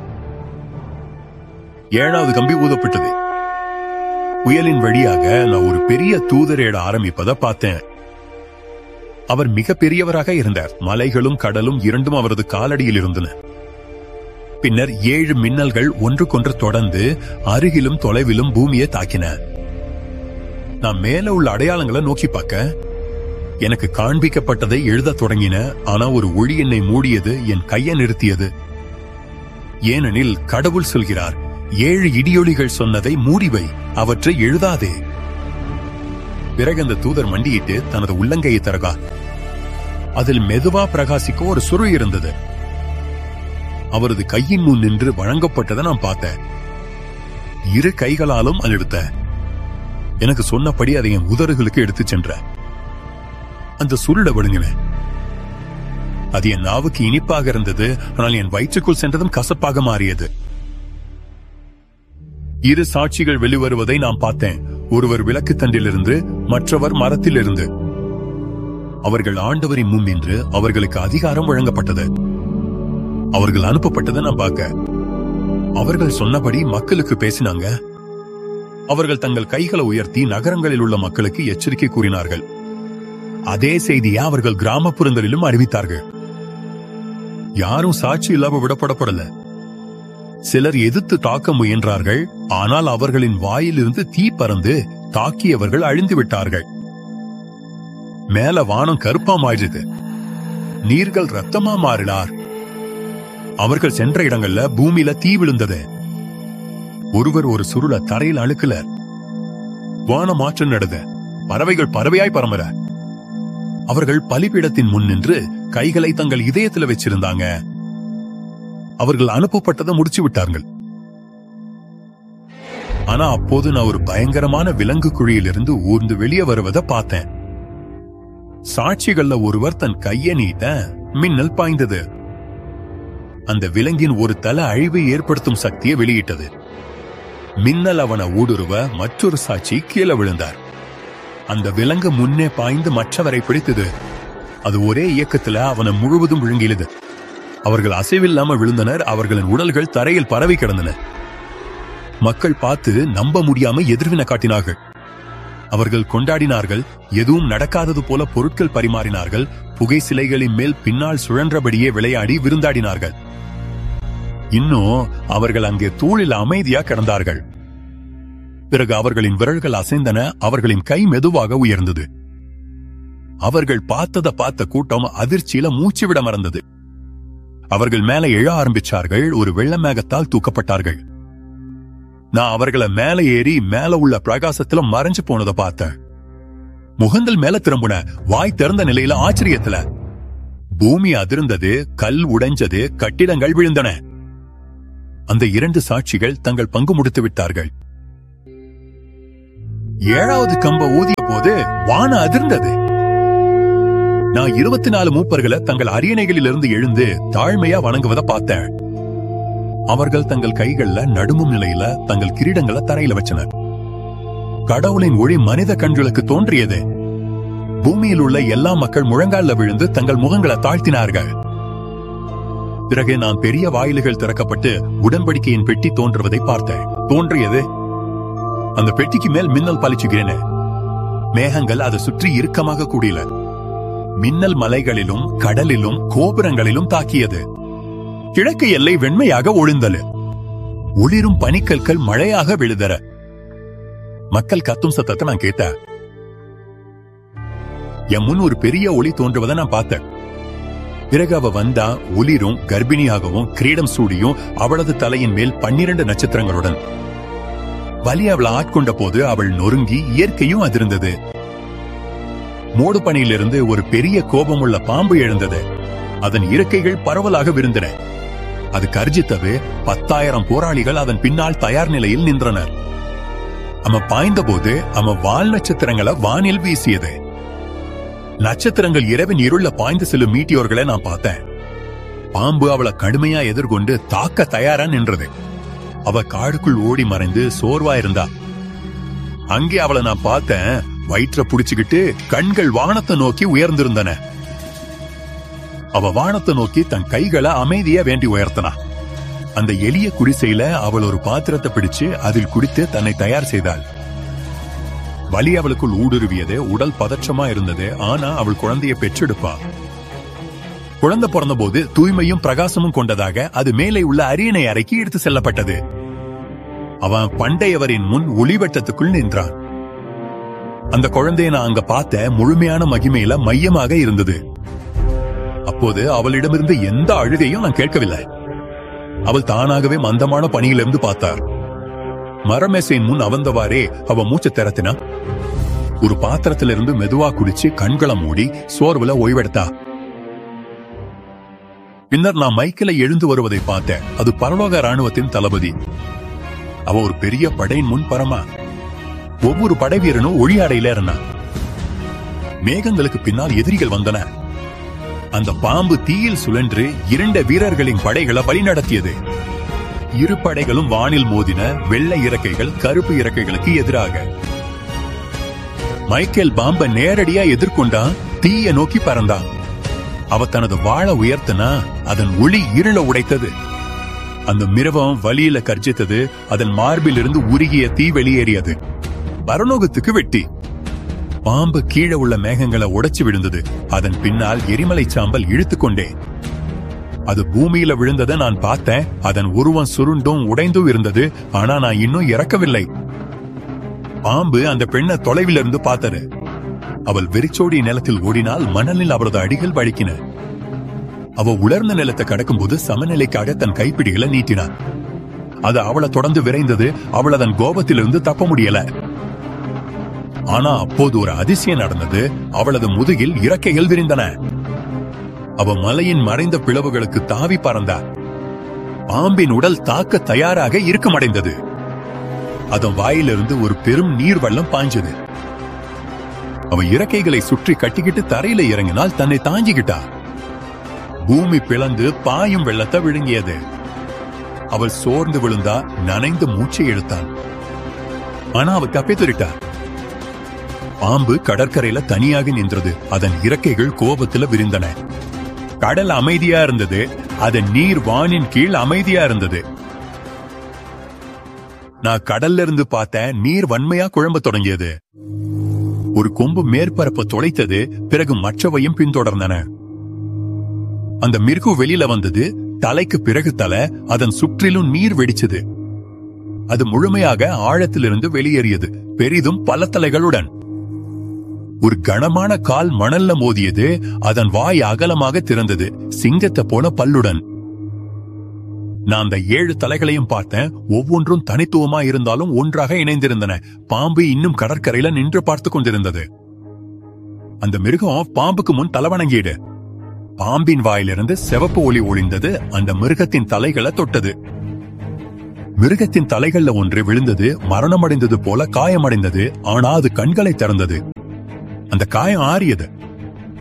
7வது கம்பி ஊதப்பட்டது. புயலின் வழியாக நான் ஒரு பெரிய தூதரேட ஆரம்பிப்பதை பார்த்தேன். அவர் மிக பெரியவராக இருந்தார். மலைகளும் கடலும் இரண்டும் அவரது காலடியில் இருந்தன. பின்னர் 7 மின்னல்கள் ஒன்றுக்கொன்று தொடர்ந்து அருகிலும் தொலைவிலும் பூமியை தாக்கின. நான் மேல உள்ள அடையாளங்களை நோக்கி பார்க்க எனக்கு காண்பிக்கப்பட்டதை எழுத தொடங்கின. ஆனா ஒரு ஒளி என்னை மூடியது, என் கையை நிறுத்தியது. ஏனெனில் கடவுள் சொல்கிறார், 7 இடியொலிகள் சொன்னதை மூடிவை, அவற்றை எழுதாதே. பிறகு அந்த தூதர் மண்டியிட்டு தனது உள்ளங்கையை தரகார். அதில் மெதுவா பிரகாசிக்க ஒரு சுரு இருந்தது. அவரது கையின் முன் நின்று வழங்கப்பட்டதை நான் பார்த்தேன். 2 கைகளாலும் அழுத்த. எனக்கு சொன்னபடி அதை என் உதடுகளுக்கு எடுத்து சென்ற. அந்த சுருள விழுங்கினேன். அது என் நாவுக்கு இனிப்பாக இருந்தது. ஆனால் என் வயிற்றுக்குள் சென்றதும் கசப்பாக மாறியது. 2 சாட்சிகள் வெளிவருவதை நான் பார்த்தேன். ஒருவர் விளக்கு தண்டிலிருந்து, மற்றவர் மரத்திலிருந்து. அவர்கள் ஆண்டவரின் முன் நின்று அவர்களுக்கு அதிகாரம் வழங்கப்பட்டது. அவர்கள் அனுப்பப்பட்டதை நான் பார்க்க. அவர்கள் சொன்னபடி மக்களுக்கு பேசினாங்க. அவர்கள் தங்கள் கைகளை உயர்த்தி நகரங்களில் உள்ள மக்களுக்கு எச்சரிக்கை கூறினார்கள். அதே செய்தியை அவர்கள் கிராமப்புறங்களிலும் அறிவித்தார்கள். யாரும் சாட்சி இல்லாம விடப்படப்படல. சிலர் எதிர்த்து தாக்க முயன்றார்கள். ஆனால் அவர்களின் வாயிலிருந்து தீ பறந்து தாக்கியவர்கள் அழிந்து விட்டார்கள். மேல வானம் கருப்பா மாறியது. நீர்கள் ரத்தமா மாறினார். அவர்கள் சென்ற இடங்கள்ல பூமியில தீ விழுந்தது. ஒருவர் ஒரு சுருள தரையில் அழுக்கல. வான மாற்றம் நடந்த. பறவைகள் பறவையாய் பரமர. அவர்கள் பலிபீடத்தின் முன் நின்று கைகளை தங்கள் இதயத்தில் வச்சிருந்தாங்க. அவர்கள் அனுப்பப்பட்டதை முடிச்சு விட்டார்கள். ஆனா அப்போது நான் ஒரு பயங்கரமான விலங்கு குழியிலிருந்து ஊர்ந்து வெளியே வருவதை பார்த்தேன். சாட்சிகள்ல ஒருவர் தன் கையை நீட்ட மின்னல் பாய்ந்தது. அந்த விலங்கின் ஒரு தலை அழிவை ஏற்படுத்தும் சக்தியை வெளியிட்டது. மின்னல் அவனை ஊடுருவ மற்றொரு சாட்சி கீழே விழுந்தார். அந்த விலங்கு முன்னே பாய்ந்து மற்றவரை பிடித்தது. அது ஒரே இயக்கத்துல அவனை முழுவதும் விழுங்கியது. அவர்கள் அசைவில்லாம விழுந்தனர். அவர்களின் உடல்கள் தரையில் பரவி கிடந்தன. மக்கள் பார்த்து நம்ப முடியாம எதிர்வினை காட்டினார்கள். அவர்கள் கொண்டாடினார்கள். எதுவும் நடக்காதது போல பொருட்கள் பரிமாறினார்கள். புகை சிலைகளின் மேல் பின்னால் சுழன்றபடியே விளையாடி விருந்தாடினார்கள். இன்னும் அவர்கள் அங்கே தூளில் அமைதியா கிடந்தார்கள். பிறகு அவர்களின் விரல்கள் அசைந்தன. அவர்களின் கை மெதுவாக உயர்ந்தது. அவர்கள் பார்த்ததை பார்த்த கூட்டம் அதிர்ச்சியில மூச்சு விட மறந்தது. அவர்கள் மேல எழ ஆரம்பிச்சார்கள். ஒரு வெள்ள மேகத்தால் தூக்கப்பட்டார்கள். நான் அவர்களை மேல ஏறி மேல உள்ள பிரகாசத்துல மறைஞ்சு போனதை பார்த்தேன். முகங்கள் மேல திரும்பின. வாய் திறந்த நிலையில ஆச்சரியத்துல. பூமி அதிர்ந்தது. கல் உடைஞ்சது. கட்டிடங்கள் விழுந்தன. அந்த 2 சாட்சிகள் தங்கள் பங்கு முடித்து விட்டார்கள். 7வது கம்ப ஊதிய போது வானம் அதிர்ந்தது. நான் 24 மூப்பர்களை தங்கள் அரியணைகளிலிருந்து எழுந்து தாழ்மையா வணங்குவதை பார்த்தேன். அவர்கள் தங்கள் கைகள்ல நடுமும் நிலையில தங்கள் கிரீடங்களை தரையில வச்சனர். கடவுளின் ஒளி மனித கண்களுக்கு தோன்றியது. பூமியில் உள்ள எல்லா மக்கள் முழங்கால விழுந்து தங்கள் முகங்களை தாழ்த்தினார்கள். பிறகு நான் பெரிய வாயில்கள் திறக்கப்பட்டு உடன்படிக்கையின் பெட்டி தோன்றுவதை பார்த்தேன். தோன்றியது. அந்த பெட்டிக்கு மேல் மின்னல் பளிச்சுகிறேன். மேகங்கள் அதை சுற்றி இறுக்கமாக கூடியல. மின்னல் மலைகளிலும் கடலிலும் கோபுரங்களிலும் தாக்கியது. கிழக்கு எல்லை வெண்மையாக ஒளிந்தது. ஒளிரும் பனிக்கற்கள் மழையாக விழுதற. மக்கள் கத்தும் சத்தத்தை நான் கேட்டேன். என் முன் ஒரு பெரிய ஒளி தோன்றுவதை நான் பார்த்தேன். பிறகு அவ வந்தா ஒளிரும் கர்ப்பிணியாகவும் கிரீடம் சூடியும் அவளது தலையின் மேல் 12 நட்சத்திரங்களுடன். வலி அவளை ஆட்கொண்ட போது அவள் நொறுங்கி இயற்கையும் அதிர்ந்தது. மூடு பனியிலிருந்து ஒரு பெரிய கோபமுள்ள பாம்பு எழுந்தது. அதன் இறக்கைகள் பரவலாக விருந்தன. அது கர்ஜித்தது. 10,000 போராளிகள் அதன் பின்னால் தயார் நிலையில் நின்றனர். அவன் பாய்ந்த போது அவன் வால் நட்சத்திரங்களை வானில் வீசியது. நட்சத்திரங்கள் இரவின் இருள பாய்ந்து செல்லும் மீட்டியோர்களை நான் பார்த்தேன். பாம்பு அவளை கடுமையா எதிர்கொண்டு தாக்க தயாரா நின்றது. அவ காடுக்குள் ஓடி மறைந்து சோர்வா இருந்தா. அங்கே அவளை நான் பார்த்தேன். வயிற்ற புடிச்சுக்கிட்டு கண்கள் வானத்தை நோக்கி உயர்ந்திருந்தன. அவ வானத்தை நோக்கி தன் கைகளை அமைதியா வேண்டி உயர்த்தனா. அந்த எளிய குடிசையில அவள் ஒரு பாத்திரத்தை பிடிச்சு அதில் குடித்து தன்னை தயார் செய்தாள். வலி அவளுக்குள் ஊடுருவியது. உடல் பதற்றமா இருந்தது. ஆனா அவள் குழந்தையை பெற்றெடுப்பா. குழந்தை பிறந்த போது தூய்மையும் பிரகாசமும் கொண்டதாக அது மேலே உள்ள அரியணை அறைக்கு எடுத்து செல்லப்பட்டது. அவன் பண்டையவரின் முன் ஒளிவட்டத்துக்குள் நின்றான். அந்த குழந்தையை நான் அங்க பார்த்த முழுமையான மகிமையில மையமாக இருந்தது. அப்போது அவளிடமிருந்து எந்த அழுகையும் நான் கேட்கவில்லை. அவள் தானாகவே மந்தமான பணியிலிருந்து பார்த்தார். மரமேசையின் முன் அவந்தவாறே அவ மூச்சு திறத்தினா. ஒரு பாத்திரத்திலிருந்து மெதுவா குடிச்சு கண்களை மூடி சோர்வுல ஓய்வெடுத்தா. பின்னர் நான் மைக்கில எழுந்து வருவதை பார்த்தேன். அது பரலோக ராணுவத்தின் தளபதி. அவ ஒரு பெரிய படையின் முன் பரமா. ஒவ்வொரு படை வீரனும் ஒளி அறையில இருந்தான். மேகங்களுக்கு பின்னால் எதிரிகள் வந்தன. அந்த பாம்பு தீயில் சுழன்று 2 வீரர்களின் படைகளை வழிநடத்தியது. இரு படைகளும் வானில் மோதின. வெள்ளை இறக்கைகள் கருப்பு இறக்கைகளுக்கு எதிராக. மைக்கேல் பாம்பை நேரடியா எதிர்கொண்டா. தீய நோக்கி பறந்தான். அவ தனது வாழை உயர்த்தினா. அதன் ஒளி இருள உடைத்தது. அந்த மிருகம் வலியில கர்ஜித்தது. அதன் மார்பில் இருந்து உருகிய தீ வெளியேறியது. பரலோகத்துக்கு வெட்டி. பாம்பு கீழே உள்ள மேகங்களை உடைச்சு விழுந்தது. அதன் பின்னால் எரிமலை சாம்பல் இழுத்துக்கொண்டே. அது பூமியில விழுந்ததை நான் பார்த்தேன். அதன் உருவம் சுருண்டும் உடைந்தும் இருந்தது. ஆனா நான் இன்னும் இறக்கவில்லை. பாம்பு அந்த பெண்ணை தொலைவில் இருந்து பார்த்தது. அவள் வெறிச்சோடி நிலத்தில் ஓடினால் மணலில் அவரது அடிகள் வழுக்கின. அவ உலர்ந்த நிலத்தை கடக்கும் போது சமநிலைக்காக தன் கைப்பிடிகளை நீட்டினான். அது அவளை தொடர்ந்து விரைந்தது. அவள் அதன் கோபத்திலிருந்து தப்ப முடியல. ஆனா அப்போது ஒரு அதிசயம் நடந்தது. அவளது முதுகில் இறக்கைகள் விரிந்தன. அவ மலையின் மறைந்த பிளவுகளுக்கு தாவி பறந்தார். பாம்பின் உடல் தாக்க தயாராக இறுக்கமடைந்தது. அதன் வாயிலிருந்து ஒரு பெரும் நீர் வெள்ளம் பாய்ஞ்சது. அவ இறக்கைகளை சுற்றி கட்டிக்கிட்டு தரையில இறங்கினால் தன்னை தாங்கிக்கிட்டா. பூமி பிளந்து பாயும் வெள்ளத்தை விழுங்கியது. அவள் சோர்ந்து விழுந்தா. நனைந்து மூச்சை இழுத்தாள். ஆனா அவ தப்பித்துட்டார். பாம்பு கடற்கரையில தனியாக நின்றது. அதன் இறக்கைகள் கோபத்துல விரிந்தன. கடல் அமைதியா இருந்தது. அதன் நீர் வானின் கீழ் அமைதியா இருந்தது. நான் கடல்ல இருந்து பார்த்த நீர் வன்மையா குழம்ப தொடங்கியது. ஒரு கொம்பு மேற்பரப்பை துளைத்தது. பிறகு மற்றவையும் பின்தொடர்ந்தன. அந்த மிருகம் வெளியில வந்தது. தலைக்கு பிறகு தலை. அதன் சுற்றிலும் நீர் வெடிச்சது. அது முழுமையாக ஆழத்திலிருந்து வெளியேறியது. பெரிதும் பல தலைகளுடன். ஒரு கனமான கால் மணல்ல மோதியது. அதன் வாய் அகலமாக திறந்தது. சிங்கத்தை போல பல்லுடன். நான் அந்த 7 தலைகளையும் பார்த்தேன். ஒவ்வொன்றும் தனித்துவமா இருந்தாலும் ஒன்றாக இணைந்திருந்தன. பாம்பு இன்னும் கடற்கரையில நின்று பார்த்து கொண்டிருந்தது. அந்த மிருகம் பாம்புக்கு முன் தலைவணங்கிடு. பாம்பின் வாயிலிருந்து சிவப்பு ஒளி ஒளிந்தது. அந்த மிருகத்தின் தலைகளை தொட்டது. மிருகத்தின் தலைகள்ல ஒன்று விழுந்தது. மரணமடைந்தது போல காயமடைந்தது. ஆனா அது கண்களை திறந்தது. அந்த காயம் ஆறியது.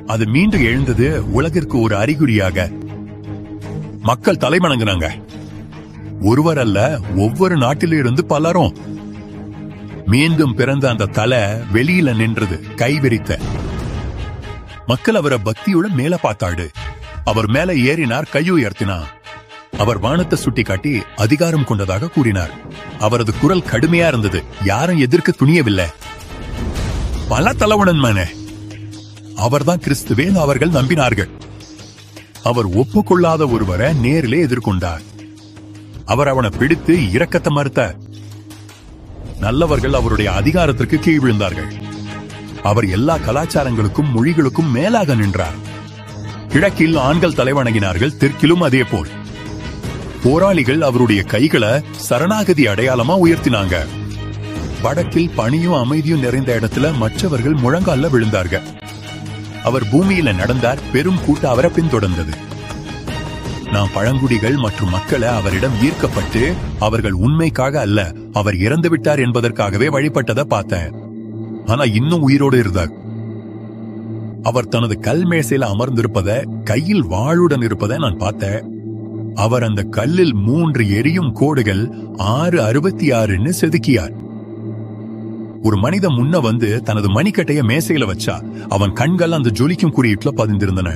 அது மீண்டும் எழுந்தது உலகிற்கு ஒரு அறிகுறியாக. மக்கள் தலைவணங்கினாங்க. ஒருவர் அல்ல, ஒவ்வொரு நாட்டிலிருந்து பலரும். மீண்டும் பிறந்த அந்த தலை வெளியில நின்றது, கைவிரித்த. மக்கள் அவரை பக்தியுடன் மேல பார்த்தாடு. அவர் மேல ஏறினார், கையுயர்த்தினார். அவர் வானத்தை சுட்டி காட்டி அதிகாரம் கொண்டதாக கூறினார். அவரது குரல் கடுமையா இருந்தது. யாரும் எதிர்க்க துணியவில்லை. பல தலைவணன் மனே, அவர்தான் கிறிஸ்துவே அவர்கள் நம்பினார்கள். அவர் ஒப்புக்கொள்ளாத ஒருவரை நேரிலே எதிர்கொண்டார். அவர் அவனை பிடித்து இரக்கத்தை மறுத்தார். நல்லவர்கள் அவருடைய அதிகாரத்திற்கு கீழ் விழுந்தார்கள். அவர் எல்லா கலாச்சாரங்களுக்கும் மொழிகளுக்கும் மேலாக நின்றார். கிழக்கில் ஆண்கள் தலைவணங்கினார்கள், தெற்கிலும் அதே போல். போராளிகள் அவருடைய கைகளை சரணாகதி அடையாளமா உயர்த்தினாங்க. வடக்கில் பணியும் அமைதியும் நிறைந்த இடத்துல மற்றவர்கள் முழங்கால விழுந்தார்கள். அவர் பூமியில நடந்தார், பெரும் கூட்டம் அவரை பின்தொடர்ந்தது. நாம் பழங்குடிகள் மற்றும் மக்களை அவரிடம் ஈர்க்கப்பட்டு அவர்கள் உண்மைக்காக அல்ல, அவர் இறந்து விட்டார் என்பதற்காகவே வழிபட்டதை பார்த்தேன். ஆனா இன்னும் உயிரோடு இருந்தார். அவர் தனது கல் மேசையில அமர்ந்திருப்பத, கையில் வாளுடன் இருப்பதை நான் பார்த்தேன். அவர் அந்த கல்லில் 3 எரியும் கோடுகள் 666 செதுக்கியார். ஒரு மனிதன் முன்ன வந்து தனது மணிக்கட்டைய மேசையில வச்சா அவன் கண்கள் அந்த ஜொலிக்கும் குறியீட்டுல பதிந்திருந்தன.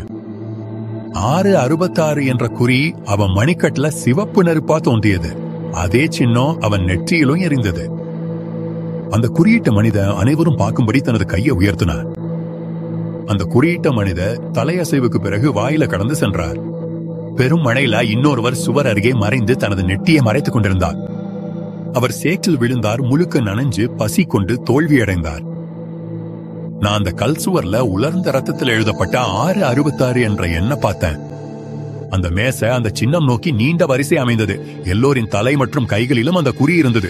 666 என்ற குறி அவன் மணிக்கட்டுல சிவப்பு நெருப்பா தோன்றியது. அதே சின்னம் அவன் நெற்றியிலும் எரிந்தது. அந்த குறியீட்ட மனிதன் அனைவரும் பார்க்கும்படி தனது கையை உயர்த்தினார். அந்த குறியீட்ட மனிதர் தலையசைவுக்கு பிறகு வாயில கடந்து சென்றார். பெரும் மழையில இன்னொருவர் சுவர் அருகே மறைந்து தனது நெட்டியை மறைத்துக் கொண்டிருந்தார். அவர் சேற்றில் விழுந்தார், முழுக்க நனைஞ்சு பசி கொண்டு தோல்வியடைந்தார். நான் அந்த கல் சுவர்ல உலர்ந்த ரத்தத்தில் எழுதப்பட்ட 666 என்ற எண்ணை பார்த்தேன். அந்த மேசை அந்த சின்னம் நோக்கி நீண்ட வரிசை அமைந்தது. எல்லோரின் தலை மற்றும் கைகளிலும் அந்த குறி இருந்தது.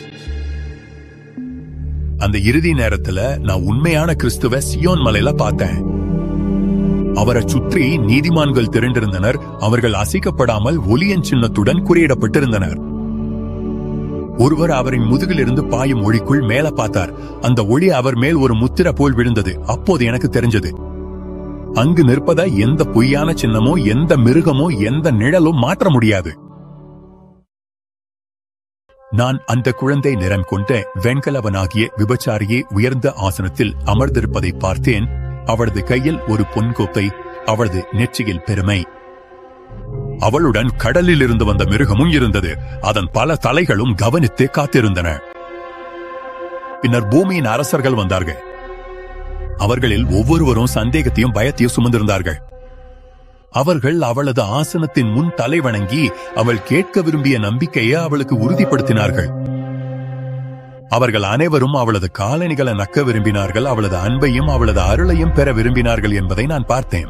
அந்த இறுதி நேரத்துல நான் உண்மையான கிறிஸ்துவ சியோன் மலையில பார்த்தேன். அவரை சுற்றி நீதிமான்கள் திரண்டிருந்தனர். அவர்கள் அசைக்கப்படாமல் ஒலியன் சின்னத்துடன் குறியிடப்பட்டிருந்தனர். ஒருவர் அவரின் முதுகிலிருந்து பாயும் ஒளிக்குள் மேல பார்த்தார். அந்த ஒளி அவர் மேல் ஒரு முத்திரை போல் விழுந்தது. அப்போது எனக்கு தெரிஞ்சது, அங்கு நிற்பதை எந்த பொய்யான சின்னமோ எந்த மிருகமோ எந்த நிழலும் மாற்ற முடியாது. நான் அந்த குழந்தை நிறம் கொண்ட வெண்கலவனாகிய விபச்சாரியே உயர்ந்த ஆசனத்தில் அமர்ந்திருப்பதை பார்த்தேன். அவளது கையில் ஒரு பொன்கோப்பை, அவளது நெற்றியில் பெருமை. அவளுடன் கடலில் இருந்து வந்த மிருகமும் இருந்தது. அதன் பல தலைகளும் கவனித்து காத்திருந்தன. பின்னர் பூமியின் அரசர்கள் வந்தார்கள். அவர்களில் ஒவ்வொருவரும் சந்தேகத்தையும் பயத்தையும் சுமந்திருந்தார்கள். அவர்கள் அவளது ஆசனத்தின் முன் தலை வணங்கி அவள் கேட்க விரும்பிய நம்பிக்கையை அவளுக்கு உறுதிப்படுத்தினார்கள். அவர்கள் அனைவரும் அவளது காலணிகளை நக்க விரும்பினார்கள். அவளது அன்பையும் அவளது அருளையும் பெற விரும்பினார்கள் என்பதை நான் பார்த்தேன்.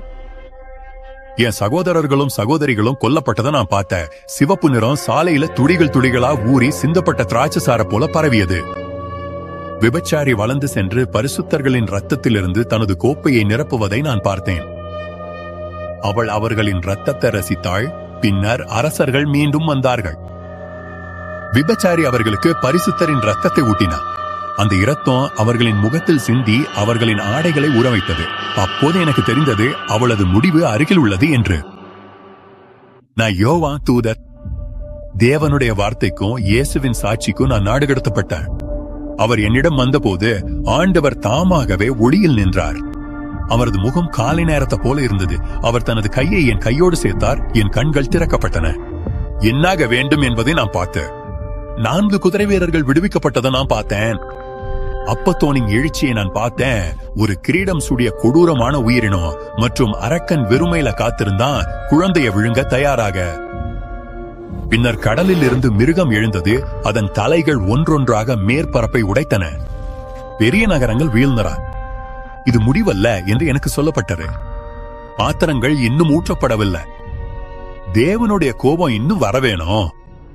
என் சகோதரர்களும் சகோதரிகளும் கொல்லப்பட்டதை நான் பார்த்தேன். சிவப்பு நிறம் சாலையில துளிகள் துளிகளா ஊறி சிந்தப்பட்ட திராட்சைசார போல பரவியது. விபச்சாரி வளர்ந்து சென்று பரிசுத்தர்களின் ரத்தத்திலிருந்து தனது கோப்பையை நிரப்புவதை நான் பார்த்தேன். அவள் அவர்களின் ரத்தத்தை ரசித்தாள். பின்னர் அரசர்கள் மீண்டும் வந்தார்கள். விபச்சாரி அவர்களுக்கு பரிசுத்தரின் ரத்தத்தை ஊட்டினார். அந்த இரத்தம் அவர்களின் முகத்தில் சிந்தி அவர்களின் ஆடைகளை உறவைத்தது. அப்போது எனக்கு தெரிந்தது அவளது முடிவு அருகில் உள்ளது என்று. நான் யோவான் தூதர். தேவனுடைய வார்த்தைக்கும் இயேசுவின் சாட்சிக்கும் நான் நாடு கடத்தப்பட்டேன். அவர் என்னிடம் வந்தபோது ஆண்டவர் தாமாகவே ஒளியில் நின்றார். அவரது முகம் காலை நேரத்தை போல இருந்தது. அவர் தனது கையை என் கையோடு சேர்த்தார். என் கண்கள் திறக்கப்பட்டன. என்னாக வேண்டும் என்பதை நான் பார்த்தேன். 4 குதிரை வீரர்கள் விடுவிக்கப்பட்டதை நான் பார்த்தேன். அப்பத்தோனின் எழுச்சியை நான் பார்த்தேன். ஒரு கிரீடம் சூடிய கொடூரமான உயிரினம் மற்றும் அரக்கன் வெறுமையில காத்திருந்தான், குழந்தைய விழுங்க தயாராக. பின்னர் கடலில் இருந்து மிருகம் எழுந்தது. அதன் தலைகள் ஒன்றொன்றாக மேற்பரப்பை உடைத்தன. பெரிய நகரங்கள் வீழ்ந்தன. இது முடிவல்ல என்று எனக்கு சொல்லப்பட்டது. பாத்திரங்கள் இன்னும் ஊற்றப்படவில்லை. தேவனுடைய கோபம் இன்னும் வரவேணும்.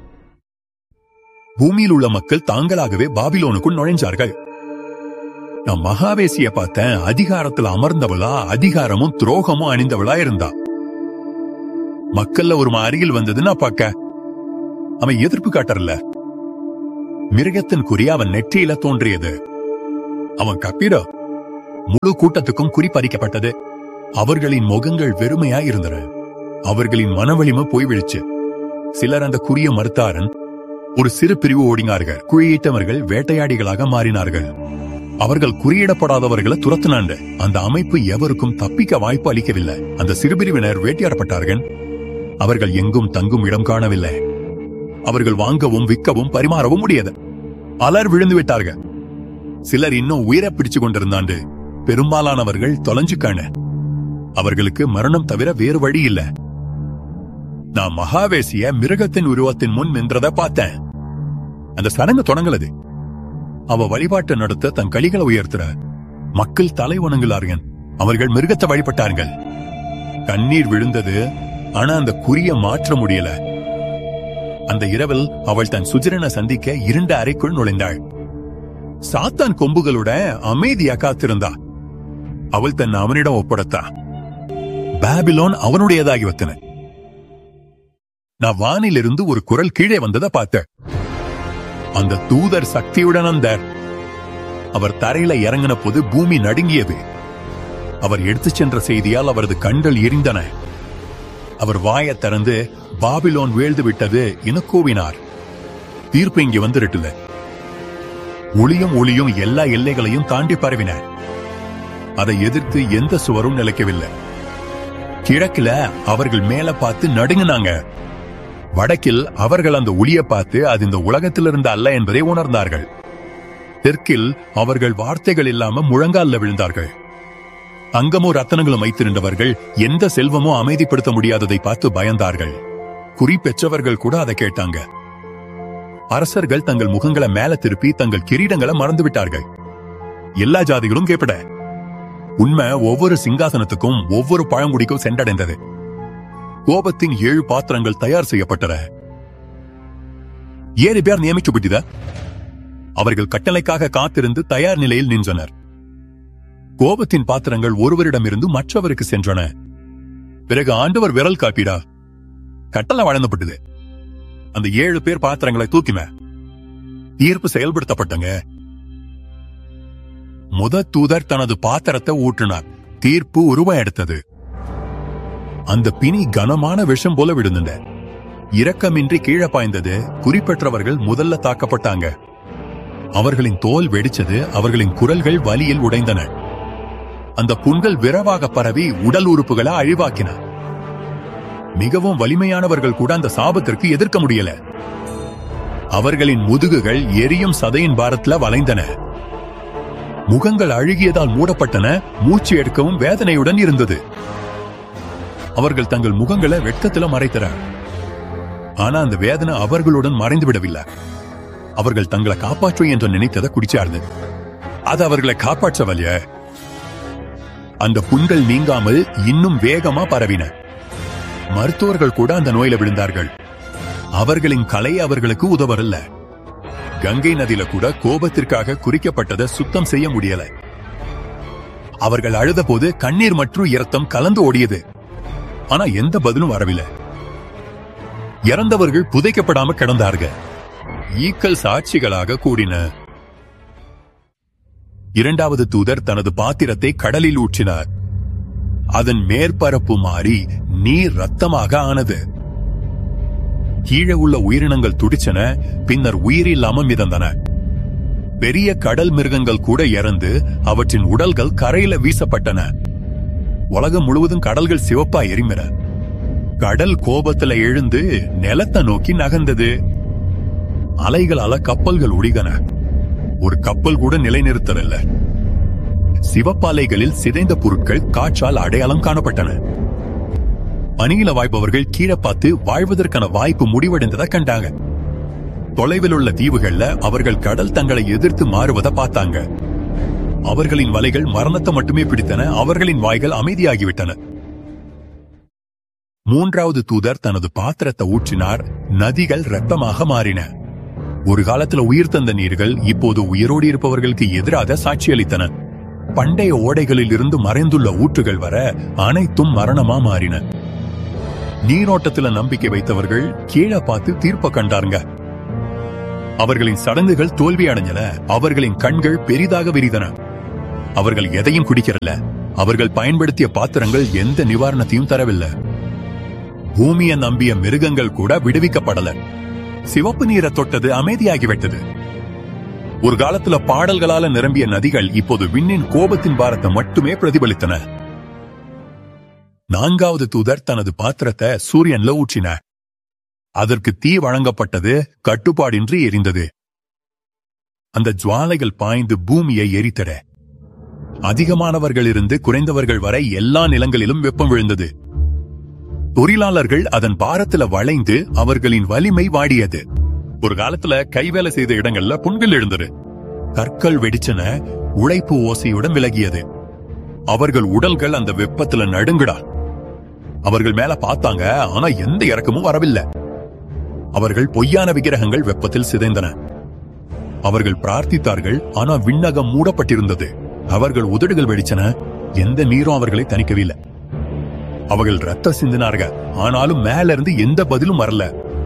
பூமியில் உள்ள மக்கள் தாங்களாகவே பாபிலோனுக்குள் நுழைஞ்சார்கள். நான் மகாவேசிய பார்த்தேன். அதிகாரத்தில் அமர்ந்தவளா, அதிகாரமும் துரோகமும் அணிந்தவளா இருந்தா. மக்கள்ல ஒரு அருகில் வந்தது நான் பார்க்க. அவன் எதிர்ப்பு காட்டறல. மிருகத்தின் குறி அவன் நெற்றியில தோன்றியது. அவன் கப்பிட முழு கூட்டத்துக்கும் குறி பறிக்கப்பட்டது. அவர்களின் முகங்கள் வெறுமையா இருந்தன. அவர்களின் மனவலிமை போய்விடுச்சு. சிலர் அந்த குறிய மறுத்தாரன். ஒரு சிறு பிரிவு ஓடினார்கள். குறியிட்டவர்கள் வேட்டையாடிகளாக மாறினார்கள். அவர்கள் குறியிடப்படாதவர்களை துரத்தினாண்டு. அந்த அமைப்பு எவருக்கும் தப்பிக்க வாய்ப்பு அளிக்கவில்லை. அந்த சிறுபிரிவினர் வேட்டையாடப்பட்டார்கள். அவர்கள் எங்கும் தங்கும் இடம் காணவில்லை. அவர்கள் வாங்கவும் விற்கவும் பரிமாறவும் முடியாது. பலர் விழுந்து விட்டார்கள். சிலர் இன்னும் உயிரை பிடிச்சு கொண்டிருந்தாண்டு. பெரும்பாலானவர்கள் தொலைஞ்சுக்கான. அவர்களுக்கு மரணம் தவிர வேறு வழி இல்ல. நான் மகாவேசிய மிருகத்தின் உருவத்தின் முன் நின்றதை பார்த்தேன். அந்த சடங்கு தொடங்கலது. அவ வழிபாட்டை நடத்த தன் களிகளை உயர்த்துற. மக்கள் தலை வணங்குகிறார்கள். அவர்கள் மிருகத்தை வழிபட்டார்கள். கண்ணீர் விழுந்தது. ஆனா அந்த குறிய மாற்ற முடியல. அந்த இரவில் அவள் தன் சுஜரனை சந்திக்க இருண்ட அறைக்குள் நுழைந்தாள். சாத்தான் கொம்புகளோட அமைதியா காத்திருந்தா. அவள் தன் அவனிடம் ஒப்படைத்தா. பாபிலோன் அவனுடையதாகி வந்தன. நான் வானிலிருந்து ஒரு குரல் கீழே வந்ததை பார்த்தேன். அந்த தூதர் சக்தியுடன் வந்தார். அவர் தரையில இறங்கின போது பூமி நடுங்கியது. அவர் எடுத்துச் சென்ற செய்தியால் அவரது கண்கள் எரிந்தன. அவர் வாயை திறந்து பாபிலோன் வீழ்ந்து விட்டது என கூவினார். தீர்ப்பு இங்கே வந்துருட்டுல. ஒளியும் எல்லா எல்லைகளையும் தாண்டி பரவின. அதை எதிர்த்து எந்த சுவரும் நிலைக்கவில்லை. கிழக்குல அவர்கள் மேல பார்த்து நடுங்கினாங்க. வடக்கில் அவர்கள் அந்த ஒளியை பார்த்து அது இந்த உலகத்திலிருந்து அல்ல என்பதை உணர்ந்தார்கள். தெற்கில் அவர்கள் வார்த்தைகள் இல்லாம முழங்கால்ல விழுந்தார்கள். அங்கமும் ரத்தனங்களும் வைத்திருந்தவர்கள் எந்த செல்வமோ அமைதிப்படுத்த முடியாததை பார்த்து பயந்தார்கள். குறி பெற்றவர்கள் கூட அதை கேட்டாங்க. அரசர்கள் தங்கள் முகங்களை மேல திருப்பி தங்கள் கிரீடங்களை மறந்து விட்டார்கள். எல்லா ஜாதிகளும் கேட்பட. உண்மை ஒவ்வொரு சிங்காசனத்துக்கும் ஒவ்வொரு பழங்குடிக்கும் சென்றடைந்தது. கோபத்தின் 7 பாத்திரங்கள் தயார் செய்யப்பட்டன. 7 பேர் நியமிக்கப்பட்டத. அவர்கள் கட்டளைக்காக காத்திருந்து தயார் நிலையில் நின்றனர். கோபத்தின் பாத்திரங்கள் ஒருவரிடமிருந்து மற்றவருக்கு சென்றன. பிறகு ஆண்டவர் விரல் காப்பிடா கட்டளை வழங்கப்பட்டது. அந்த 7 பேர் பாத்திரங்களை தூக்கின. தீர்ப்பு செயல்படுத்தப்பட்டங்க. தூதர் தனது பாத்திரத்தை ஊற்றினார். தீர்ப்பு உருவம் எடுத்தது. அந்த பிணி கனமான விஷம் போல விழுந்தன. இரக்கமின்றி கீழே பாய்ந்தது. குறிப்பெற்றவர்கள் முதல்ல தாக்கப்பட்டாங்க. அவர்களின் தோல் வெடிச்சது. அவர்களின் குரல்கள் வலியில் உடைந்தன. அந்த புண்கள் விரைவாக பரவி உடல் உறுப்புகளை அழிவாக்கின. மிகவும் வலிமையானவர்கள் கூட அந்த சாபத்திற்கு எதிர்க்க முடியல. அவர்களின் முதுகுகள் எரியும் சதையின் பாரத்துல வளைந்தன. முகங்கள் அழுகியதால் மூடப்பட்டன. மூச்சு எடுக்கவும் வேதனையுடன் இருந்தது. அவர்கள் தங்கள் முகங்களை வெட்கத்துல மறைத்தனர். ஆனா அந்த வேதனை அவர்களுடன் மறைந்து விடவில்லை. அவர்கள் தங்களை காப்பாற்ற என்று நினைத்ததை குடிச்சார்கள். அது அவர்களை காப்பாற்றவல்ல. அந்த புண்கள் நீங்காமல் இன்னும் வேகமா பரவின. மருத்துவர்கள் கூட அந்த நோயில விழுந்தார்கள். அவர்களின் கலை அவர்களுக்கு உதவரல்ல. கங்கை நதியில கூட கோபத்திற்காக குறிக்கப்பட்டதை சுத்தம் செய்ய முடியல. அவர்கள் அழுத போது கண்ணீர் மற்றும் இரத்தம் கலந்து ஓடியது. ஆனா எந்த பதிலும் வரவில்லை. இறந்தவர்கள் புதைக்கப்படாம கிடந்தார்கள். ஈக்கள் சாட்சிகளாக கூடின. 2வது தூதர் தனது பாத்திரத்தை கடலில் ஊற்றினார். அதன் மேற்பரப்பு மாறி நீர் ரத்தமாக ஆனது. கீழே உள்ள உயிரினங்கள் துடிச்சன. பின்னர் உயிரில்லாம மிதந்தன. பெரிய கடல் மிருகங்கள் கூட இறந்து அவற்றின் உடல்கள் கரையில வீசப்பட்டன. உலகம் முழுவதும் கடல்கள் சிவப்பா எரிமிற. கடல் கோபத்துல எழுந்து நிலத்தை நோக்கி நகர்ந்தது. அலைகளால கப்பல்கள் உடிகன. ஒரு கப்பல் கூட நிலைநிறுத்தல. சிவப்பாலைகளில் சிதைந்த பொருட்கள் காற்றால் அடையாளம் காணப்பட்டன. பணியில வாய்ப்பவர்கள் கீழே பார்த்து வாழ்வதற்கான வாய்ப்பு முடிவடைந்ததை கண்டாங்க. தொலைவில் உள்ள தீவுகள்ல அவர்கள் கடல் தங்களை எதிர்த்து மாறுவதை பார்த்தாங்க. அவர்களின் வலைகள் மரணத்தை மட்டுமே பிடித்தன. அவர்களின் வாய்கள் அமைதியாகிவிட்டன. 3வது தூதர் தனது பாத்திரத்தை ஊற்றினார். நதிகள் ரத்தமாக மாறின. ஒரு காலத்துல உயிர் தந்த நீர்கள் இப்போது உயிரோடு இருப்பவர்களுக்கு எதிராக சாட்சியளித்தன. பண்டைய ஓடைகளில் இருந்து மறைந்துள்ள ஊற்றுகள் வர அனைத்தும் மரணமா மாறின. நீரோட்டத்துல நம்பிக்கை வைத்தவர்கள் கீழே பார்த்து தீர்ப்ப கண்டாருங்க. அவர்களின் சடங்குகள் தோல்வி அடைஞ்சன. அவர்களின் கண்கள் பெரிதாக விரிதன. அவர்கள் எதையும் குடிக்கிறல. அவர்கள் பயன்படுத்திய பாத்திரங்கள் எந்த நிவாரணத்தையும் தரவில்லை. பூமியை நம்பிய மிருகங்கள் கூட விடுவிக்கப்படல. சிவப்பு நீரை தொட்டது அமைதியாகிவிட்டது. ஒரு காலத்துல பாடல்களால நிரம்பிய நதிகள் இப்போது விண்ணின் கோபத்தின் பாரத்தை மட்டுமே பிரதிபலித்தன. 4வது தூதர் தனது பாத்திரத்தை சூரியன்ல ஊற்றினார். அதற்கு தீ வழங்கப்பட்டது, கட்டுப்பாடின்றி எரிந்தது. அந்த ஜுவாலைகள் பாய்ந்து பூமியை எரித்தன. அதிகமானவர்களிலிருந்து குறைந்தவர்கள் வரை எல்லா நிலங்களிலும் வெப்பம் விழுந்தது. தொழிலாளர்கள் அதன் பாரத்துல வளைந்து அவர்களின் வலிமை வாடியது. ஒரு காலத்துல கைவேலை செய்த இடங்கள்ல புண்கள் எழுந்தது. கற்கள் வெடிச்சன, உழைப்பு ஓசையுடன் விலகியது. அவர்கள் உடல்கள் அந்த வெப்பத்துல நடுங்குடா. அவர்கள் மேல பார்த்தாங்க, ஆனா எந்த இறக்கமும் வரவில்லை. அவர்கள் பொய்யான விக்கிரகங்கள் வெப்பத்தில் சிதைந்தன. அவர்கள் பிரார்த்தித்தார்கள், ஆனா விண்ணகம் மூடப்பட்டிருந்தது. அவர்கள் உதடுகள் வெடிச்சன, எந்த நீரும் அவர்களை தணிக்கவில்லை. அவர்கள் ரத்த சிந்தினார்கள், ஆனாலும் மேல இருந்து எந்த பதிலும் வரல.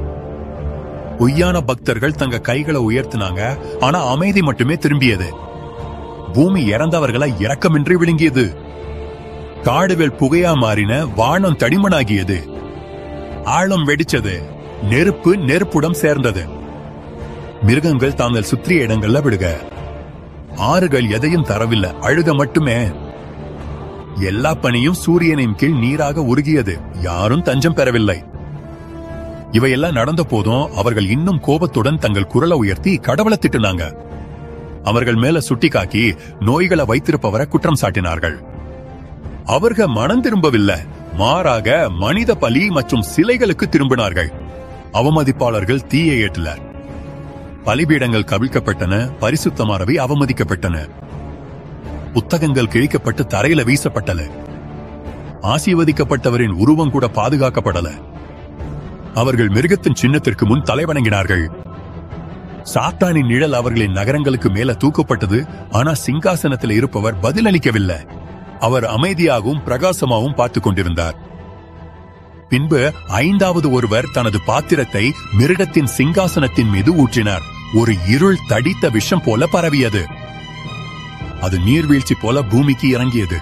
பொய்யான பக்தர்கள் தங்க கைகளை உயர்த்தினாங்க, ஆனா அமைதி மட்டுமே திரும்பியது. பூமி இறந்தவர்களை இரக்கமின்றி விழுங்கியது. காடுகள் புகையா மாறின, வானம் தடிமனாகியது. ஆழம் வெடிச்சது, நெருப்பு நெருப்புடன் சேர்ந்தது. மிருகங்கள் தாங்கள் சுற்றிய இடங்கள்ல விடுக. ஆறுகள் எதையும் தரவில்லை, அழுக மட்டுமே. எல்லா பனியும் சூரியனின் கீழ் நீராக உருகியது. யாரும் தஞ்சம் பெறவில்லை. இவையெல்லாம் நடந்த போதும் அவர்கள் இன்னும் கோபத்துடன் தங்கள் குரலை உயர்த்தி கடவுளை திட்டுனாங்க. அவர்கள் மேல சுட்டிக்காக்கி நோய்களை வைத்திருப்பவரை குற்றம் சாட்டினார்கள். அவர்கள் மனம் திரும்பவில்லை, மாறாக மனித பலி மற்றும் சிலைகளுக்கு திரும்பினார்கள். அவமதிப்பாளர்கள் தீயை ஏற்றனர். பலிபீடங்கள் கவிழ்க்கப்பட்டன, பரிசுத்தமானவை அவமதிக்கப்பட்டன. புத்தகங்கள் கிழிக்கப்பட்டு தரையில வீசப்பட்டன. ஆசீர்வதிக்கப்பட்டவரின் உருவம் கூட பாதுகாக்கப்படல. அவர்கள் மிருகத்தின் சின்னத்திற்கு முன் தலைவணங்கினார்கள். சாத்தானின் நிழல் அவர்களின் நகரங்களுக்கு மேல தூக்கப்பட்டது. ஆனா சிங்காசனத்தில் இருப்பவர் பதிலளிக்கவில்லை. அவர் அமைதியாகவும் பிரகாசமாகவும் பார்த்துக் கொண்டிருந்தார். பின்பு 5வது ஒருவர் தனது பாத்திரத்தை மிருகத்தின் சிங்காசனத்தின் மீது ஊற்றினார். ஒரு இருள் தடித்த விஷம் போல பரவியது. அது நீர்வீழ்ச்சி போல பூமிக்கு இறங்கியது.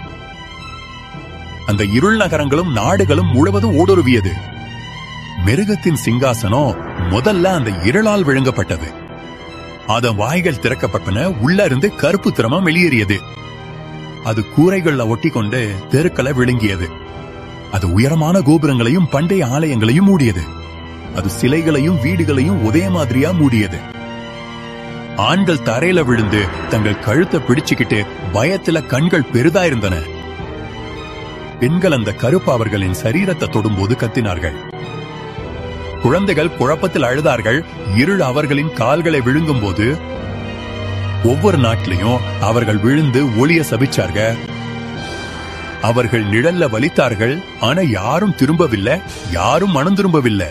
அந்த இருள் நகரங்களும் நாடுகளும் முழுவதும் ஊடுருவியது. மிருகத்தின் சிங்காசனம் முதல்ல அந்த இருளால் விழுங்கப்பட்டது. அதன் வாய்கள் திறக்கப்பட்டன. உள்ள இருந்து கருப்பு திரமம் வெளியேறியது. அது கூரைகள்ல ஒட்டி கொண்டு தெருக்களை விழுங்கியது. அது உயரமான கோபுரங்களையும் பண்டைய ஆலயங்களையும் மூடியது. அது சிலைகளையும் வீடுகளையும் ஒரே மாதிரியா மூடியது. ஆண்கள் தரையில விழுந்து தங்கள் கழுத்தை பிடிச்சுக்கிட்டு பயத்துல கண்கள் பெரிதா இருந்தன. பெண்கள் அந்த கருப்பு அவர்களின் சரீரத்தை தொடும்போது கத்தினார்கள். குழந்தைகள் குழப்பத்தில் அழுதார்கள். இருள் அவர்களின் கால்களை விழுங்கும் போது ஒவ்வொரு நாட்டிலையும் அவர்கள் விழுந்து ஒளிய சபிச்சார்கள். அவர்கள் நிழல்ல வலித்தார்கள். ஆனா யாரும் திரும்பவில்லை, யாரும் மனம் திரும்பவில்லை.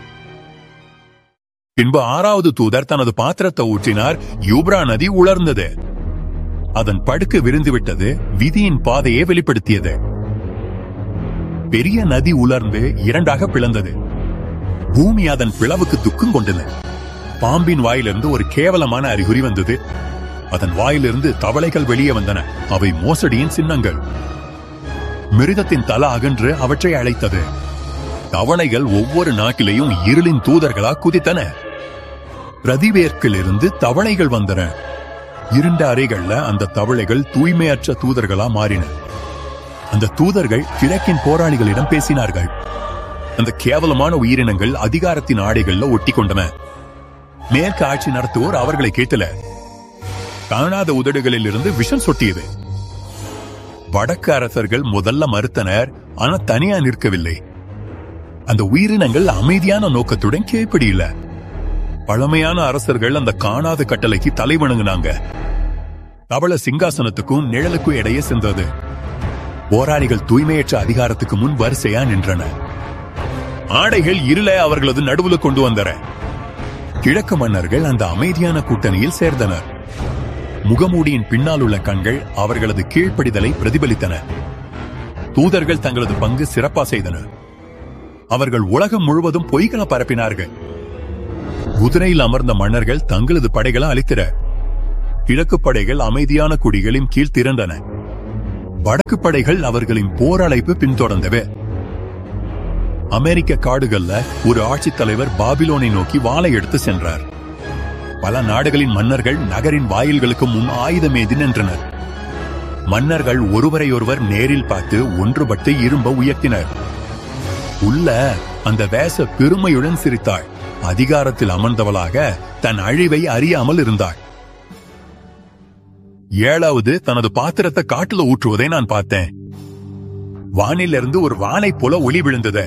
பின்பு 6வது தூதர் தனது பாத்திரத்தை ஊற்றினார். யூப்ரா நதி உலர்ந்தது. அதன் படுக்கு விரிந்துவிட்டது. விதியின் பாதையை வெளிப்படுத்தியது. பெரிய நதி உலர்ந்து 2ஆக பிளந்தது. பூமி அதன் பிளவுக்கு துக்கம் கொண்டது. பாம்பின் வாயிலிருந்து ஒரு கேவலமான அறிகுறி வந்தது. அதன் வாயிலிருந்து தவளைகள் வெளியே வந்தன. அவை மோசடியின் சின்னங்கள். மிருகத்தின் தலை அகன்று அவற்றை அழைத்தது. தவளைகள் ஒவ்வொரு நாட்டிலையும் இருளின் தூதர்களா குதித்தன. பிரதிவேற்கிலிருந்து தவளைகள் வந்தன. இருண்ட அறைகள்ல அந்த தவளைகள் தூய்மையற்ற தூதர்களா மாறின. அந்த தூதர்கள் கிழக்கின் போராளிகளிடம் பேசினார்கள். அந்த கேவலமான உயிரினங்கள் அதிகாரத்தின் ஆடைகள்ல ஒட்டி கொண்டன. மேற்கு ஆட்சி நடத்துவோர் அவர்களை கேட்டல. காணாத உதடுகளில் இருந்து விஷம் சொட்டியது. வடக்கு அரசர்கள் முதல்ல மறுத்தனர், ஆனா தனியா நிற்கவில்லை. அந்த உயிரினங்கள் அமைதியான நோக்கத்துடன் கீழ்ப்படியில. பழமையான அரசர்கள் அந்த காணாத கட்டளைக்கு தலை வணங்குனாங்க. தவள சிங்காசனத்துக்கும் நிழலுக்கும் இடையே சென்றது. போராளிகள் தூய்மையற்ற அதிகாரத்துக்கு முன் வரிசையா நின்றன. ஆடைகள் இருளை அவர்களது நடுவுல கொண்டு வந்தன. கிழக்கு மன்னர்கள் அந்த அமைதியான கூட்டணியில் சேர்ந்தனர். முகமூடியின் பின்னால் உள்ள கண்கள் அவர்களது கீழ்ப்படிதலை பிரதிபலித்தன. தூதர்கள் தங்களது பங்கு சிறப்பா செய்தனர். அவர்கள் உலகம் முழுவதும் பொய்களை பரப்பினார்கள். குதிரையில் அமர்ந்த மன்னர்கள் தங்களது படைகளை அளித்தனர். கிழக்கு படைகள் அமைதியான குடிகளின் கீழ் திரண்டன. வடக்கு படைகள் அவர்களின் போரழைப்பு பின்தொடர்ந்தவை. அமெரிக்க காடுகள்ல ஒரு ஆட்சித் தலைவர் பாபிலோனை நோக்கி வாளை எடுத்து சென்றார். பல நாடுகளின் மன்னர்கள் நகரின் வாயில்களுக்கு முன் ஆயுதமேந்தி நின்றனர். மன்னர்கள் ஒருவரையொருவர் நேரில் பார்த்து ஒன்றுபட்டு இரும்ப உயர்த்தினர். உள்ள அந்த வேச பெருமையுடன் சிரித்தாள். அதிகாரத்தில் அமர்ந்தவளாக தன் அழிவை அறியாமல் இருந்தாள். ஏழாவது தனது பாத்திரத்தை காட்டுல ஊற்றுவதை நான் பார்த்தேன். வானிலிருந்து ஒரு வானை போல ஒளி விழுந்தது.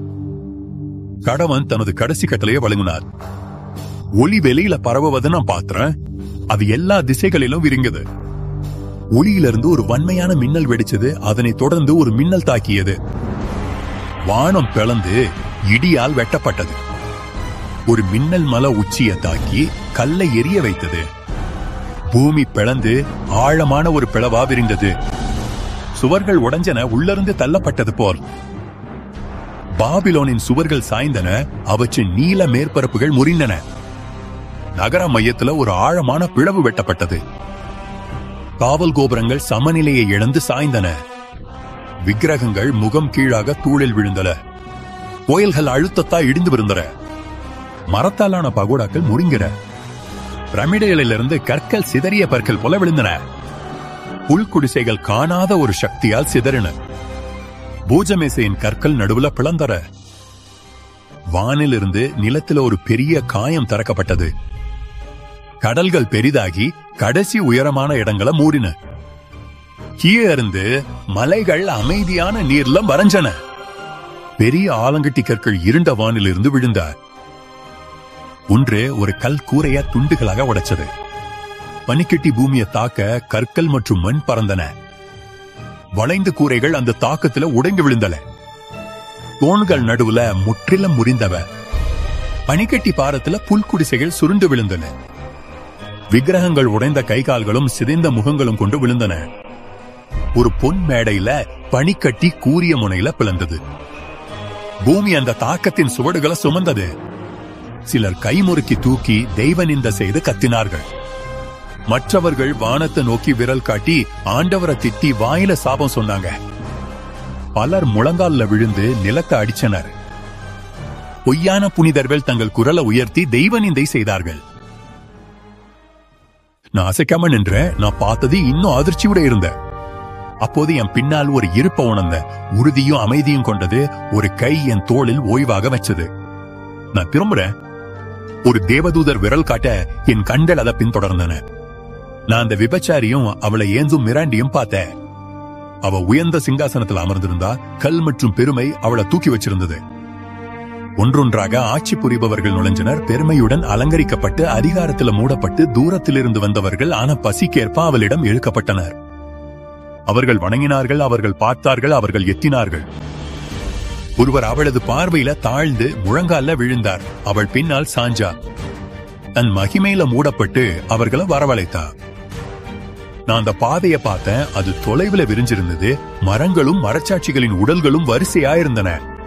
கடவன் தனது கடைசி கட்டளையை வழங்கினார். ஒளி வெளியில பரவுவதை நான் பார்த்தேன். அது எல்லா திசைகளிலும் விரிந்தது. ஒளியிலிருந்து ஒரு வன்மையான மின்னல் வெடிச்சது. அதனை தொடர்ந்து ஒரு மின்னல் தாக்கியது. வானம் பிளந்து இடியால் வெட்டப்பட்டது. ஒரு மின்னல் மலை உச்சியை தாக்கி கல்லை எரிய வைத்தது. பூமி பிளந்து ஆழமான ஒரு பிளவா விரிந்தது. சுவர்கள் உடைஞ்சன, உள்ளிருந்து தள்ளப்பட்டது போல். பாபிலோனின் சுவர்கள் சாய்ந்தன, அவற்றின் நீல மேற்பரப்புகள் முறிந்தன. நகர மையத்துல ஒரு ஆழமான பிளவு வெட்டப்பட்டது. காவல் கோபுரங்கள் சமநிலையை இழந்து சாய்ந்தன. விக்கிரகங்கள் முகம் கீழாக தூளில் விழுந்தன. கோயில்கள் அழுத்தத்தா இடிந்து விழுந்தன. மரத்தாலான பகோடாக்கள் முறிங்கின. பிரமிடுகளிலிருந்து கற்கள் சிதறிய பற்கள் போல விழுந்தன. புல்குடிசைகள் காணாத ஒரு சக்தியால் சிதறின. பூஜமேசையின் கற்கள் நடுவுல பிளந்தன. வானிலிருந்து நிலத்தில் ஒரு பெரிய காயம் திறக்கப்பட்டது. கடல்கள் பெரிதாகி கடைசி உயரமான இடங்களை மூடின. கீழே இருந்து மலைகள் அமைதியான நீர்ல மறைஞ்சன. பெரிய ஆலங்கட்டி கற்கள் இருண்ட வானிலிருந்து விழுந்தார். ஒன்று ஒரு கல் கூரைய துண்டுகளாக உடைச்சது. பனிக்கட்டி பூமியை தாக்க கற்கள் மற்றும் மண் பறந்தன. வளைந்த கூரைகள் அந்த தாக்கத்துல உடைந்து விழுந்தன. தூண்கள் நடுவுல முற்றிலும் முறிந்தவ. பனிக்கட்டி பாரத்துல புல்குடிசைகள் சுருண்டு விழுந்தன. விக்கிரகங்கள் உடைந்த கை கால்களும் சிதைந்த முகங்களும் கொண்டு விழுந்தன. ஒரு பொன் மேடையில பனிக்கட்டி கூரிய முனையில பிளந்தது. பூமி அந்த தாக்கத்தின் சுவடுகளை சுமந்தது. சிலர் கைமுறுக்கி தூக்கி தெய்வ நிந்த செய்து கத்தினார்கள். மற்றவர்கள் வானத்தை நோக்கி விரல் காட்டி ஆண்டவரை திட்டி வாயில சாபம் சொன்னாங்க. பலர் முழங்கால்ல விழுந்து நிலத்தை அடிச்சனர். பொய்யான புனிதர்கள் தங்கள் குரலை உயர்த்தி தெய்வ நிந்தை செய்தார்கள். நான் அசைக்காம நின்ற, நான் பார்த்தது இன்னும் அதிர்ச்சியோட இருந்த. அப்போது என் பின்னால் ஒரு இருப்ப உணர்ந்த, உறுதியும் அமைதியும் கொண்டது. ஒரு கை என் தோளில் ஓய்வாக வச்சது. நான் திரும்புறேன். ஒரு தேவதூதர் விரல் காட்ட என் கண்கள் அதை பின்தொடர்ந்தன. நான் அந்த விபச்சாரியும் அவளை ஏந்தும் மிராண்டியும் பார்த்தேன். அவ உயர்ந்த சிங்காசனத்தில் அமர்ந்திருந்தா. கல் மற்றும் பெருமை அவளை தூக்கி வச்சிருந்தது. ஒன்றொன்றாக ஆட்சி புரிபவர்கள் நுழைஞ்சனர். பெருமையுடன் அலங்கரிக்கப்பட்டு அதிகாரத்தில் மூடப்பட்டு தூரத்திலிருந்து வந்தவர்கள் ஆன பசிக்கேற்ப அவளிடம் இழுக்கப்பட்டனர். அவர்கள் வணங்கினார்கள், அவர்கள் பார்த்தார்கள், அவர்கள் எத்தினார்கள். ஒருவர் அவளது பார்வையில தாழ்ந்து முழங்கால விழுந்தார். அவள் பின்னால் சாஞ்சா. தன் மகிமையில மூடப்பட்டு அவர்களை வரவழைத்தா. நான் அந்த பாதையை பார்த்தேன். அது தொலைவில் விரிஞ்சிருந்தது. மரங்களும் மரச்சாட்சிகளின் உடல்களும் வரிசையாயிருந்தன.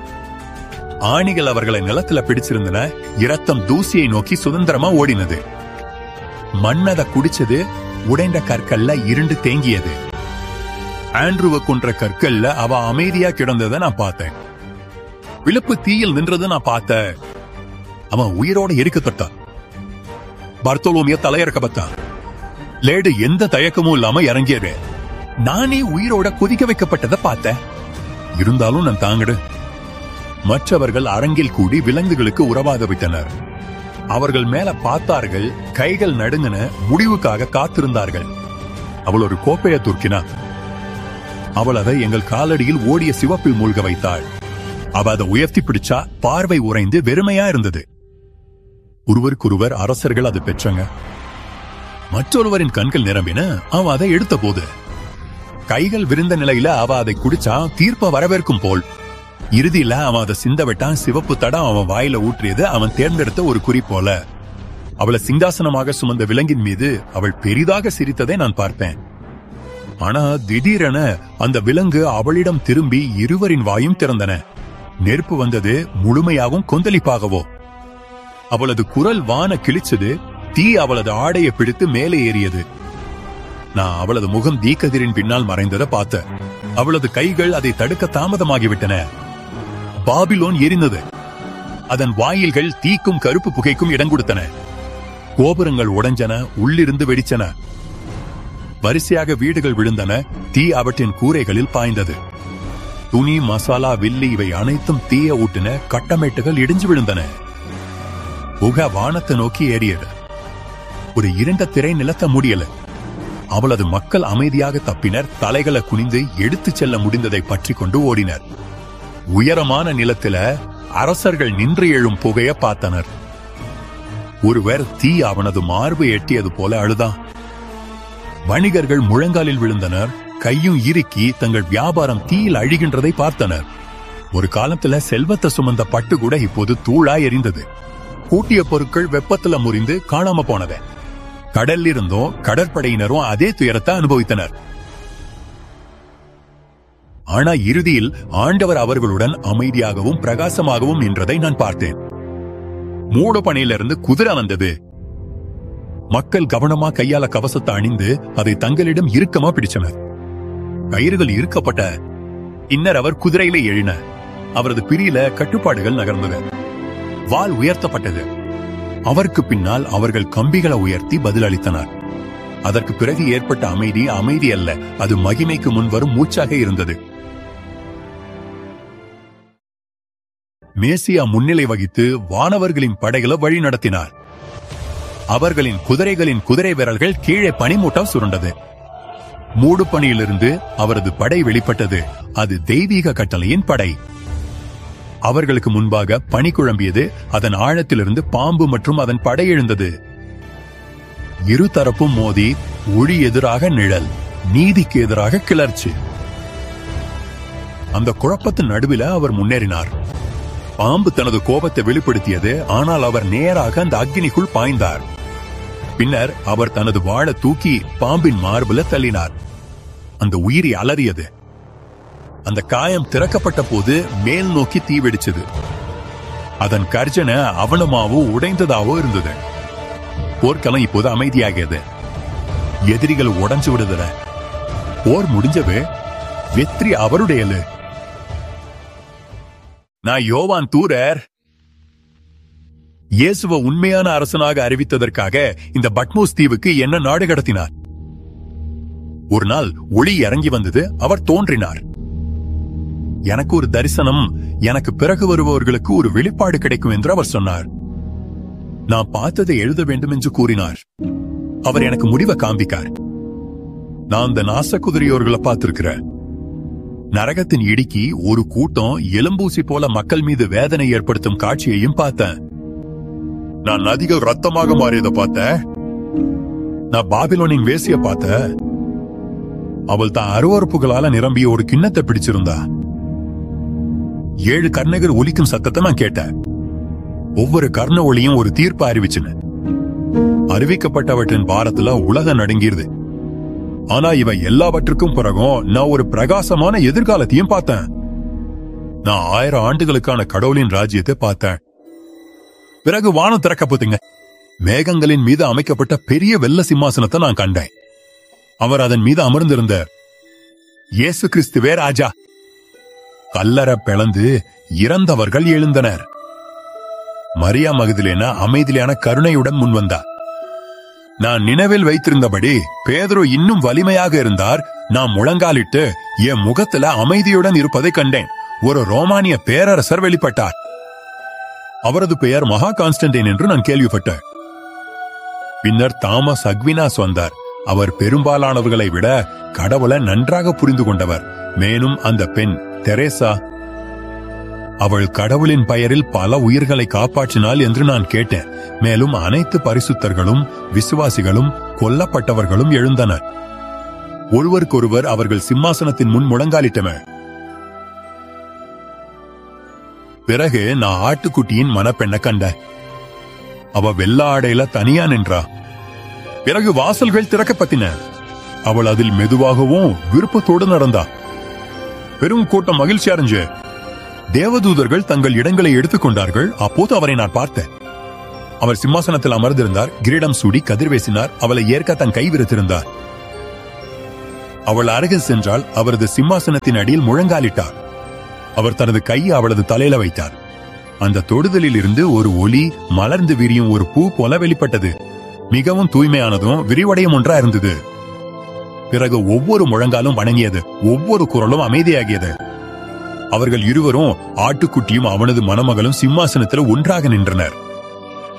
ஆணிகள் அவர்களை நிலத்துல பிடிச்சிருந்தன. இரத்தம் தூசியை நோக்கி சுதந்திரமா ஓடினது. மண்ணத குடிச்சது. உடைந்த கற்கள்ல இருண்டு தேங்கியது. ஆண்ட்ரூவ கொன்ற கற்கள்ல அவ அமைதியா கிடந்ததை நான் பார்த்தேன். விழுப்பு தீயில் நின்றது நான் பார்த்தேன். அவன் உயிரோட எரிக்கப்பட்டான். பர்த்தோலோமிய தலையிறக்கப்பட்டான். லேடு எந்த தயக்கமும் இல்லாம இறங்கியது. நானே உயிரோட கொதிக்க வைக்கப்பட்டதை பார்த்தேன். இருந்தாலும் நான் தாங்கடு. மற்றவர்கள் அரங்கில் கூடி விலங்குகளுக்கு உறவாக விட்டனர். அவர்கள் மேல பார்த்தார்கள். கைகள் நடுங்கின. முடிவுக்காக காத்திருந்தார்கள். அவள் ஒரு கோப்பையை துர்க்கினா. அவள் அதை எங்கள் காலடியில் ஓடிய சிவப்பில் மூழ்க வைத்தாள். அவ அதை உயர்த்தி பிடிச்சா. பார்வை உறைந்து வெறுமையா இருந்தது. ஒருவருக்கொருவர் அரசர்கள் அது பெற்றங்க. மற்றொருவரின் கண்கள் நிரம்பின. அவ அதை எடுத்த போது கைகள் விரிந்த நிலையில அவ அதை குடிச்சா. தீர்ப்ப வரவேற்கும் போல். இறுதியில அவன் அதை சிந்த விட்டான். சிவப்பு தடம் அவன் வாயில ஊற்றியது. அவன் தேர்ந்தெடுத்த ஒரு குறி போல. அவளை சிங்காசனமாக சுமந்த விலங்கின் மீது அவள் பெரிதாக சிரித்ததை நான் பார்ப்பேன். ஆனா திடீரென அந்த விலங்கு அவளிடம் திரும்பி இருவரின் வாயும் திறந்தன. நெருப்பு வந்தது. முழுமையாகவும் கொந்தளிப்பாகவோ. அவளது குரல் வான கிழிச்சது. தீ அவளது ஆடையை பிடித்து மேலே ஏறியது. நான் அவளது முகம் தீக்கதிரின் பின்னால் மறைந்ததை பார்த்தேன். அவளது கைகள் அதை தடுக்க தாமதமாகிவிட்டன. பாபிலோன் எரிந்தது. அதன் வாயில்கள் தீக்கும் கருப்பு புகைக்கும் இடம் கொடுத்தன. கோபுரங்கள் உடைஞ்சன, உள்ளிருந்து வெடிச்சன. வரிசையாக வீடுகள் விழுந்தன. தீ அவற்றின் கூரைகளில் பாய்ந்தது. துணி, மசாலா, வில்லி இவை அனைத்தும் தீய ஊட்டின. கட்டமைட்டுகள் இடிஞ்சு விழுந்தன. புகை வானத்தை நோக்கி ஏறியது. ஒரு இருண்ட திரை நிலத்த முடியல. அவளது மக்கள் அமைதியாக தப்பினர். தலைகளை குனிந்து எடுத்துச் செல்ல முடிந்ததை பற்றி கொண்டு ஓடினர். உயரமான நிலத்தில அரசர்கள் நின்று எழும் புகைய பார்த்தனர். ஒருவர் தீ அவனது மார்பு எட்டியது போல அழுதான். வணிகர்கள் முழங்காலில் விழுந்தனர். கையும் இறுக்கி தங்கள் வியாபாரம் தீயில் அழிகின்றதை பார்த்தனர். ஒரு காலத்துல செல்வத்தை சுமந்த பட்டு கூட இப்போது தூளா எரிந்தது. கூட்டிய பொருட்கள் வெப்பத்துல முறிந்து காணாம போனத. கடல் இருந்தும் கடற்படையினரும் அதே துயரத்தை அனுபவித்தனர். ஆனா இறுதியில் ஆண்டவர் அவர்களுடன் அமைதியாகவும் பிரகாசமாகவும் நின்றதை நான் பார்த்தேன். மூடு பணியிலிருந்து குதிரை வந்தது. மக்கள் கவனமா கையால கவசத்தை அணிந்து அதை தங்களிடம் இறுக்கமா பிடிச்சனர். கயிறுகள் இறுக்கப்பட்ட பின்னர் அவர் குதிரையில எழுன. அவரது பிரியில கட்டுப்பாடுகள் நகர்ந்தது. வாள் உயர்த்தப்பட்டது. அவருக்கு பின்னால் அவர்கள் கம்பிகளை உயர்த்தி பதிலளித்தனர். அதற்கு பிறகு ஏற்பட்ட அமைதி அல்ல, அது மகிமைக்கு முன்வரும் மூச்சாக இருந்தது. மேசியா முன்னிலை வகித்து வானவர்களின் படைகளை வழி நடத்தினார். அவர்களின் குதிரைகளின் குதிரை விரல்கள் கீழே பனிமூட்டம் சுருண்டது. மூடு பணியிலிருந்து அவரது படை வெளிப்பட்டது. அது தெய்வீக கட்டளையின் படை. அவர்களுக்கு முன்பாக பனி குழம்பியது. அதன் ஆழத்திலிருந்து பாம்பு மற்றும் அதன் படை எழுந்தது. இரு தரப்பும் மோதி ஒளி எதிராக நிழல், நீதிக்கு எதிராக கிளர்ச்சி. அந்த குழப்பத்தின் நடுவில் அவர் முன்னேறினார். பாம்பு தனது கோபத்தை வெளிப்படுத்தியது. ஆனால் அவர் நேராக அந்த அக்னிக்குள் பாய்ந்தார். பின்னர் அவர் தனது வாளை தூக்கி பாம்பின் மார்புல தள்ளினார். அந்த உயிரி அலறியது. அந்த காயம் திறக்கப்பட்ட போது மேல் நோக்கி தீ வெடிச்சது. அதன் கர்ஜனை அவனமாவோ உடைந்ததாவோ இருந்தது. போர்க்களம் இப்போது அமைதியாகியது. எதிரிகள் உடைஞ்சு விடுதல. போர் முடிஞ்சவே வெற்றி அவருடையது. நான் யோவான் தூரர். இயேசுவ உண்மையான அரசனாக அறிவித்ததற்காக இந்த பட்மோஸ் தீவுக்கு என்ன நாடு கடத்தினார். ஒரு நாள் ஒளி இறங்கி வந்தது. அவர் தோன்றினார். எனக்கு ஒரு தரிசனம், எனக்கு பிறகு வருபவர்களுக்கு ஒரு வெளிப்பாடு கிடைக்கும் என்று அவர் சொன்னார். நான் பார்த்ததை எழுத வேண்டும் என்று கூறினார். அவர் எனக்கு முடிவை காண்பிக்கார். நான் அந்த நாசக்குதிரையோர்களை பார்த்திருக்கிறேன். நரகத்தின் இடுக்கி ஒரு கூட்டம் எலும்பூசி போல மக்கள் மீது வேதனை ஏற்படுத்தும் காட்சியையும் பார்த்தேன். நான் நதிகள் ரத்தமாக மாறியதை பார்த்தேன். நான் பாபிலோனின் வேசிய பார்த்தேன். அவள் தான் அருவறுப்புகளால நிரம்பிய ஒரு கிண்ணத்தை பிடிச்சிருந்தா. 7 கர்ணகர் ஒலிக்கும் சத்தத்தை நான் கேட்டேன். ஒவ்வொரு கர்ண ஒளியும் ஒரு தீர்ப்பு அறிவிச்சுன்னு. அறிவிக்கப்பட்டவற்றின் பாரத்துல உலகம் நடுங்கிருது. ஆனா இவை எல்லாவற்றுக்கும் பிறகும் நான் ஒரு பிரகாசமான எதிர்காலத்தையும் பார்த்தேன். நான் 1000 ஆண்டுகளுக்கான கடவுளின் ராஜ்யத்தை பார்த்தேன். பிறகு வானம் திறக்கப்பட்டீங்க. மேகங்களின் மீது அமைக்கப்பட்ட பெரிய வெள்ள சிம்மாசனத்தை நான் கண்டேன். அவர் அதன் மீது அமர்ந்திருந்த இயேசு கிறிஸ்துவே ராஜா. கல்லறை பிளந்து இறந்தவர்கள் எழுந்தனர். மரியா மகதலேனா அமைதியான கருணையுடன் முன்வந்தார். நான் நினைவில் வைத்திருந்தபடி பேதுரு இன்னும் வலிமையாக இருந்தார். நான் முழங்காலிட்டு என் முகத்துல அமைதியுடன் இருப்பதை கண்டேன். ஒரு ரோமானிய பேரரசர் வெளிப்பட்டார். அவரது பெயர் மகா கான்ஸ்டன்டைன் என்று நான் கேள்விப்பட்டேன். பின்னர் தாமஸ் அக்வினாஸ் வந்தார். அவர் பெரும்பாலானவர்களை விட கடவுளை நன்றாக புரிந்து கொண்டவர். மேலும் அந்த பெண் தெரேசா, அவள் கடவுளின் பெயரில் பல உயிர்களை காப்பாற்றினாள் என்று நான் கேட்டேன். மேலும் அனைத்து பரிசுத்தர்களும் விசுவாசிகளும் கொல்லப்பட்டவர்களும் எழுந்தனர். ஒருவருக்கொருவர் அவர்கள் சிம்மாசனத்தின் முன் முழங்காலிட்டனர். பிறகு நான் ஆட்டுக்குட்டியின் மணப்பெண்ணை கண்ட. அவ வெள்ள ஆடையில தனியா நின்றா. பிறகு வாசல்கள் திறக்கப்பட்டின. அவள் அதில் மெதுவாகவும் விருப்பத்தோடு நடந்தா. பெரும் கூட்டம் மகிழ்ச்சி அடைஞ்சு தேவதூதர்கள் தங்கள் இடங்களை எடுத்துக்கொண்டார்கள். அப்போது அவரை நான் பார்த்தேன். அவர் சிம்மாசனத்தில் அமர்ந்திருந்தார். கிரீடம் சூடி கதிர் வீசினார். அவளை ஏற்க தன் கை விரித்திருந்தார். அவள் அருகில் சென்றால் அவரது சிம்மாசனத்தின் அடியில் முழங்காலிட்டார். அவர் தனது கையை அவளது தலையில வைத்தார். அந்த தொடுதலில் இருந்து ஒரு ஒளி மலர்ந்து விரியும் ஒரு பூ போல வெளிப்பட்டது. மிகவும் தூய்மையானதும் விரிவடையும் ஒன்றா இருந்தது. பிறகு ஒவ்வொரு முழங்காலும் வணங்கியது, ஒவ்வொரு குரலும் அமைதியாகியது. அவர்கள் இருவரும், ஆட்டுக்குட்டியும் அவனது மணமகளும் சிம்மாசனத்தில் ஒன்றாக நின்றனர்.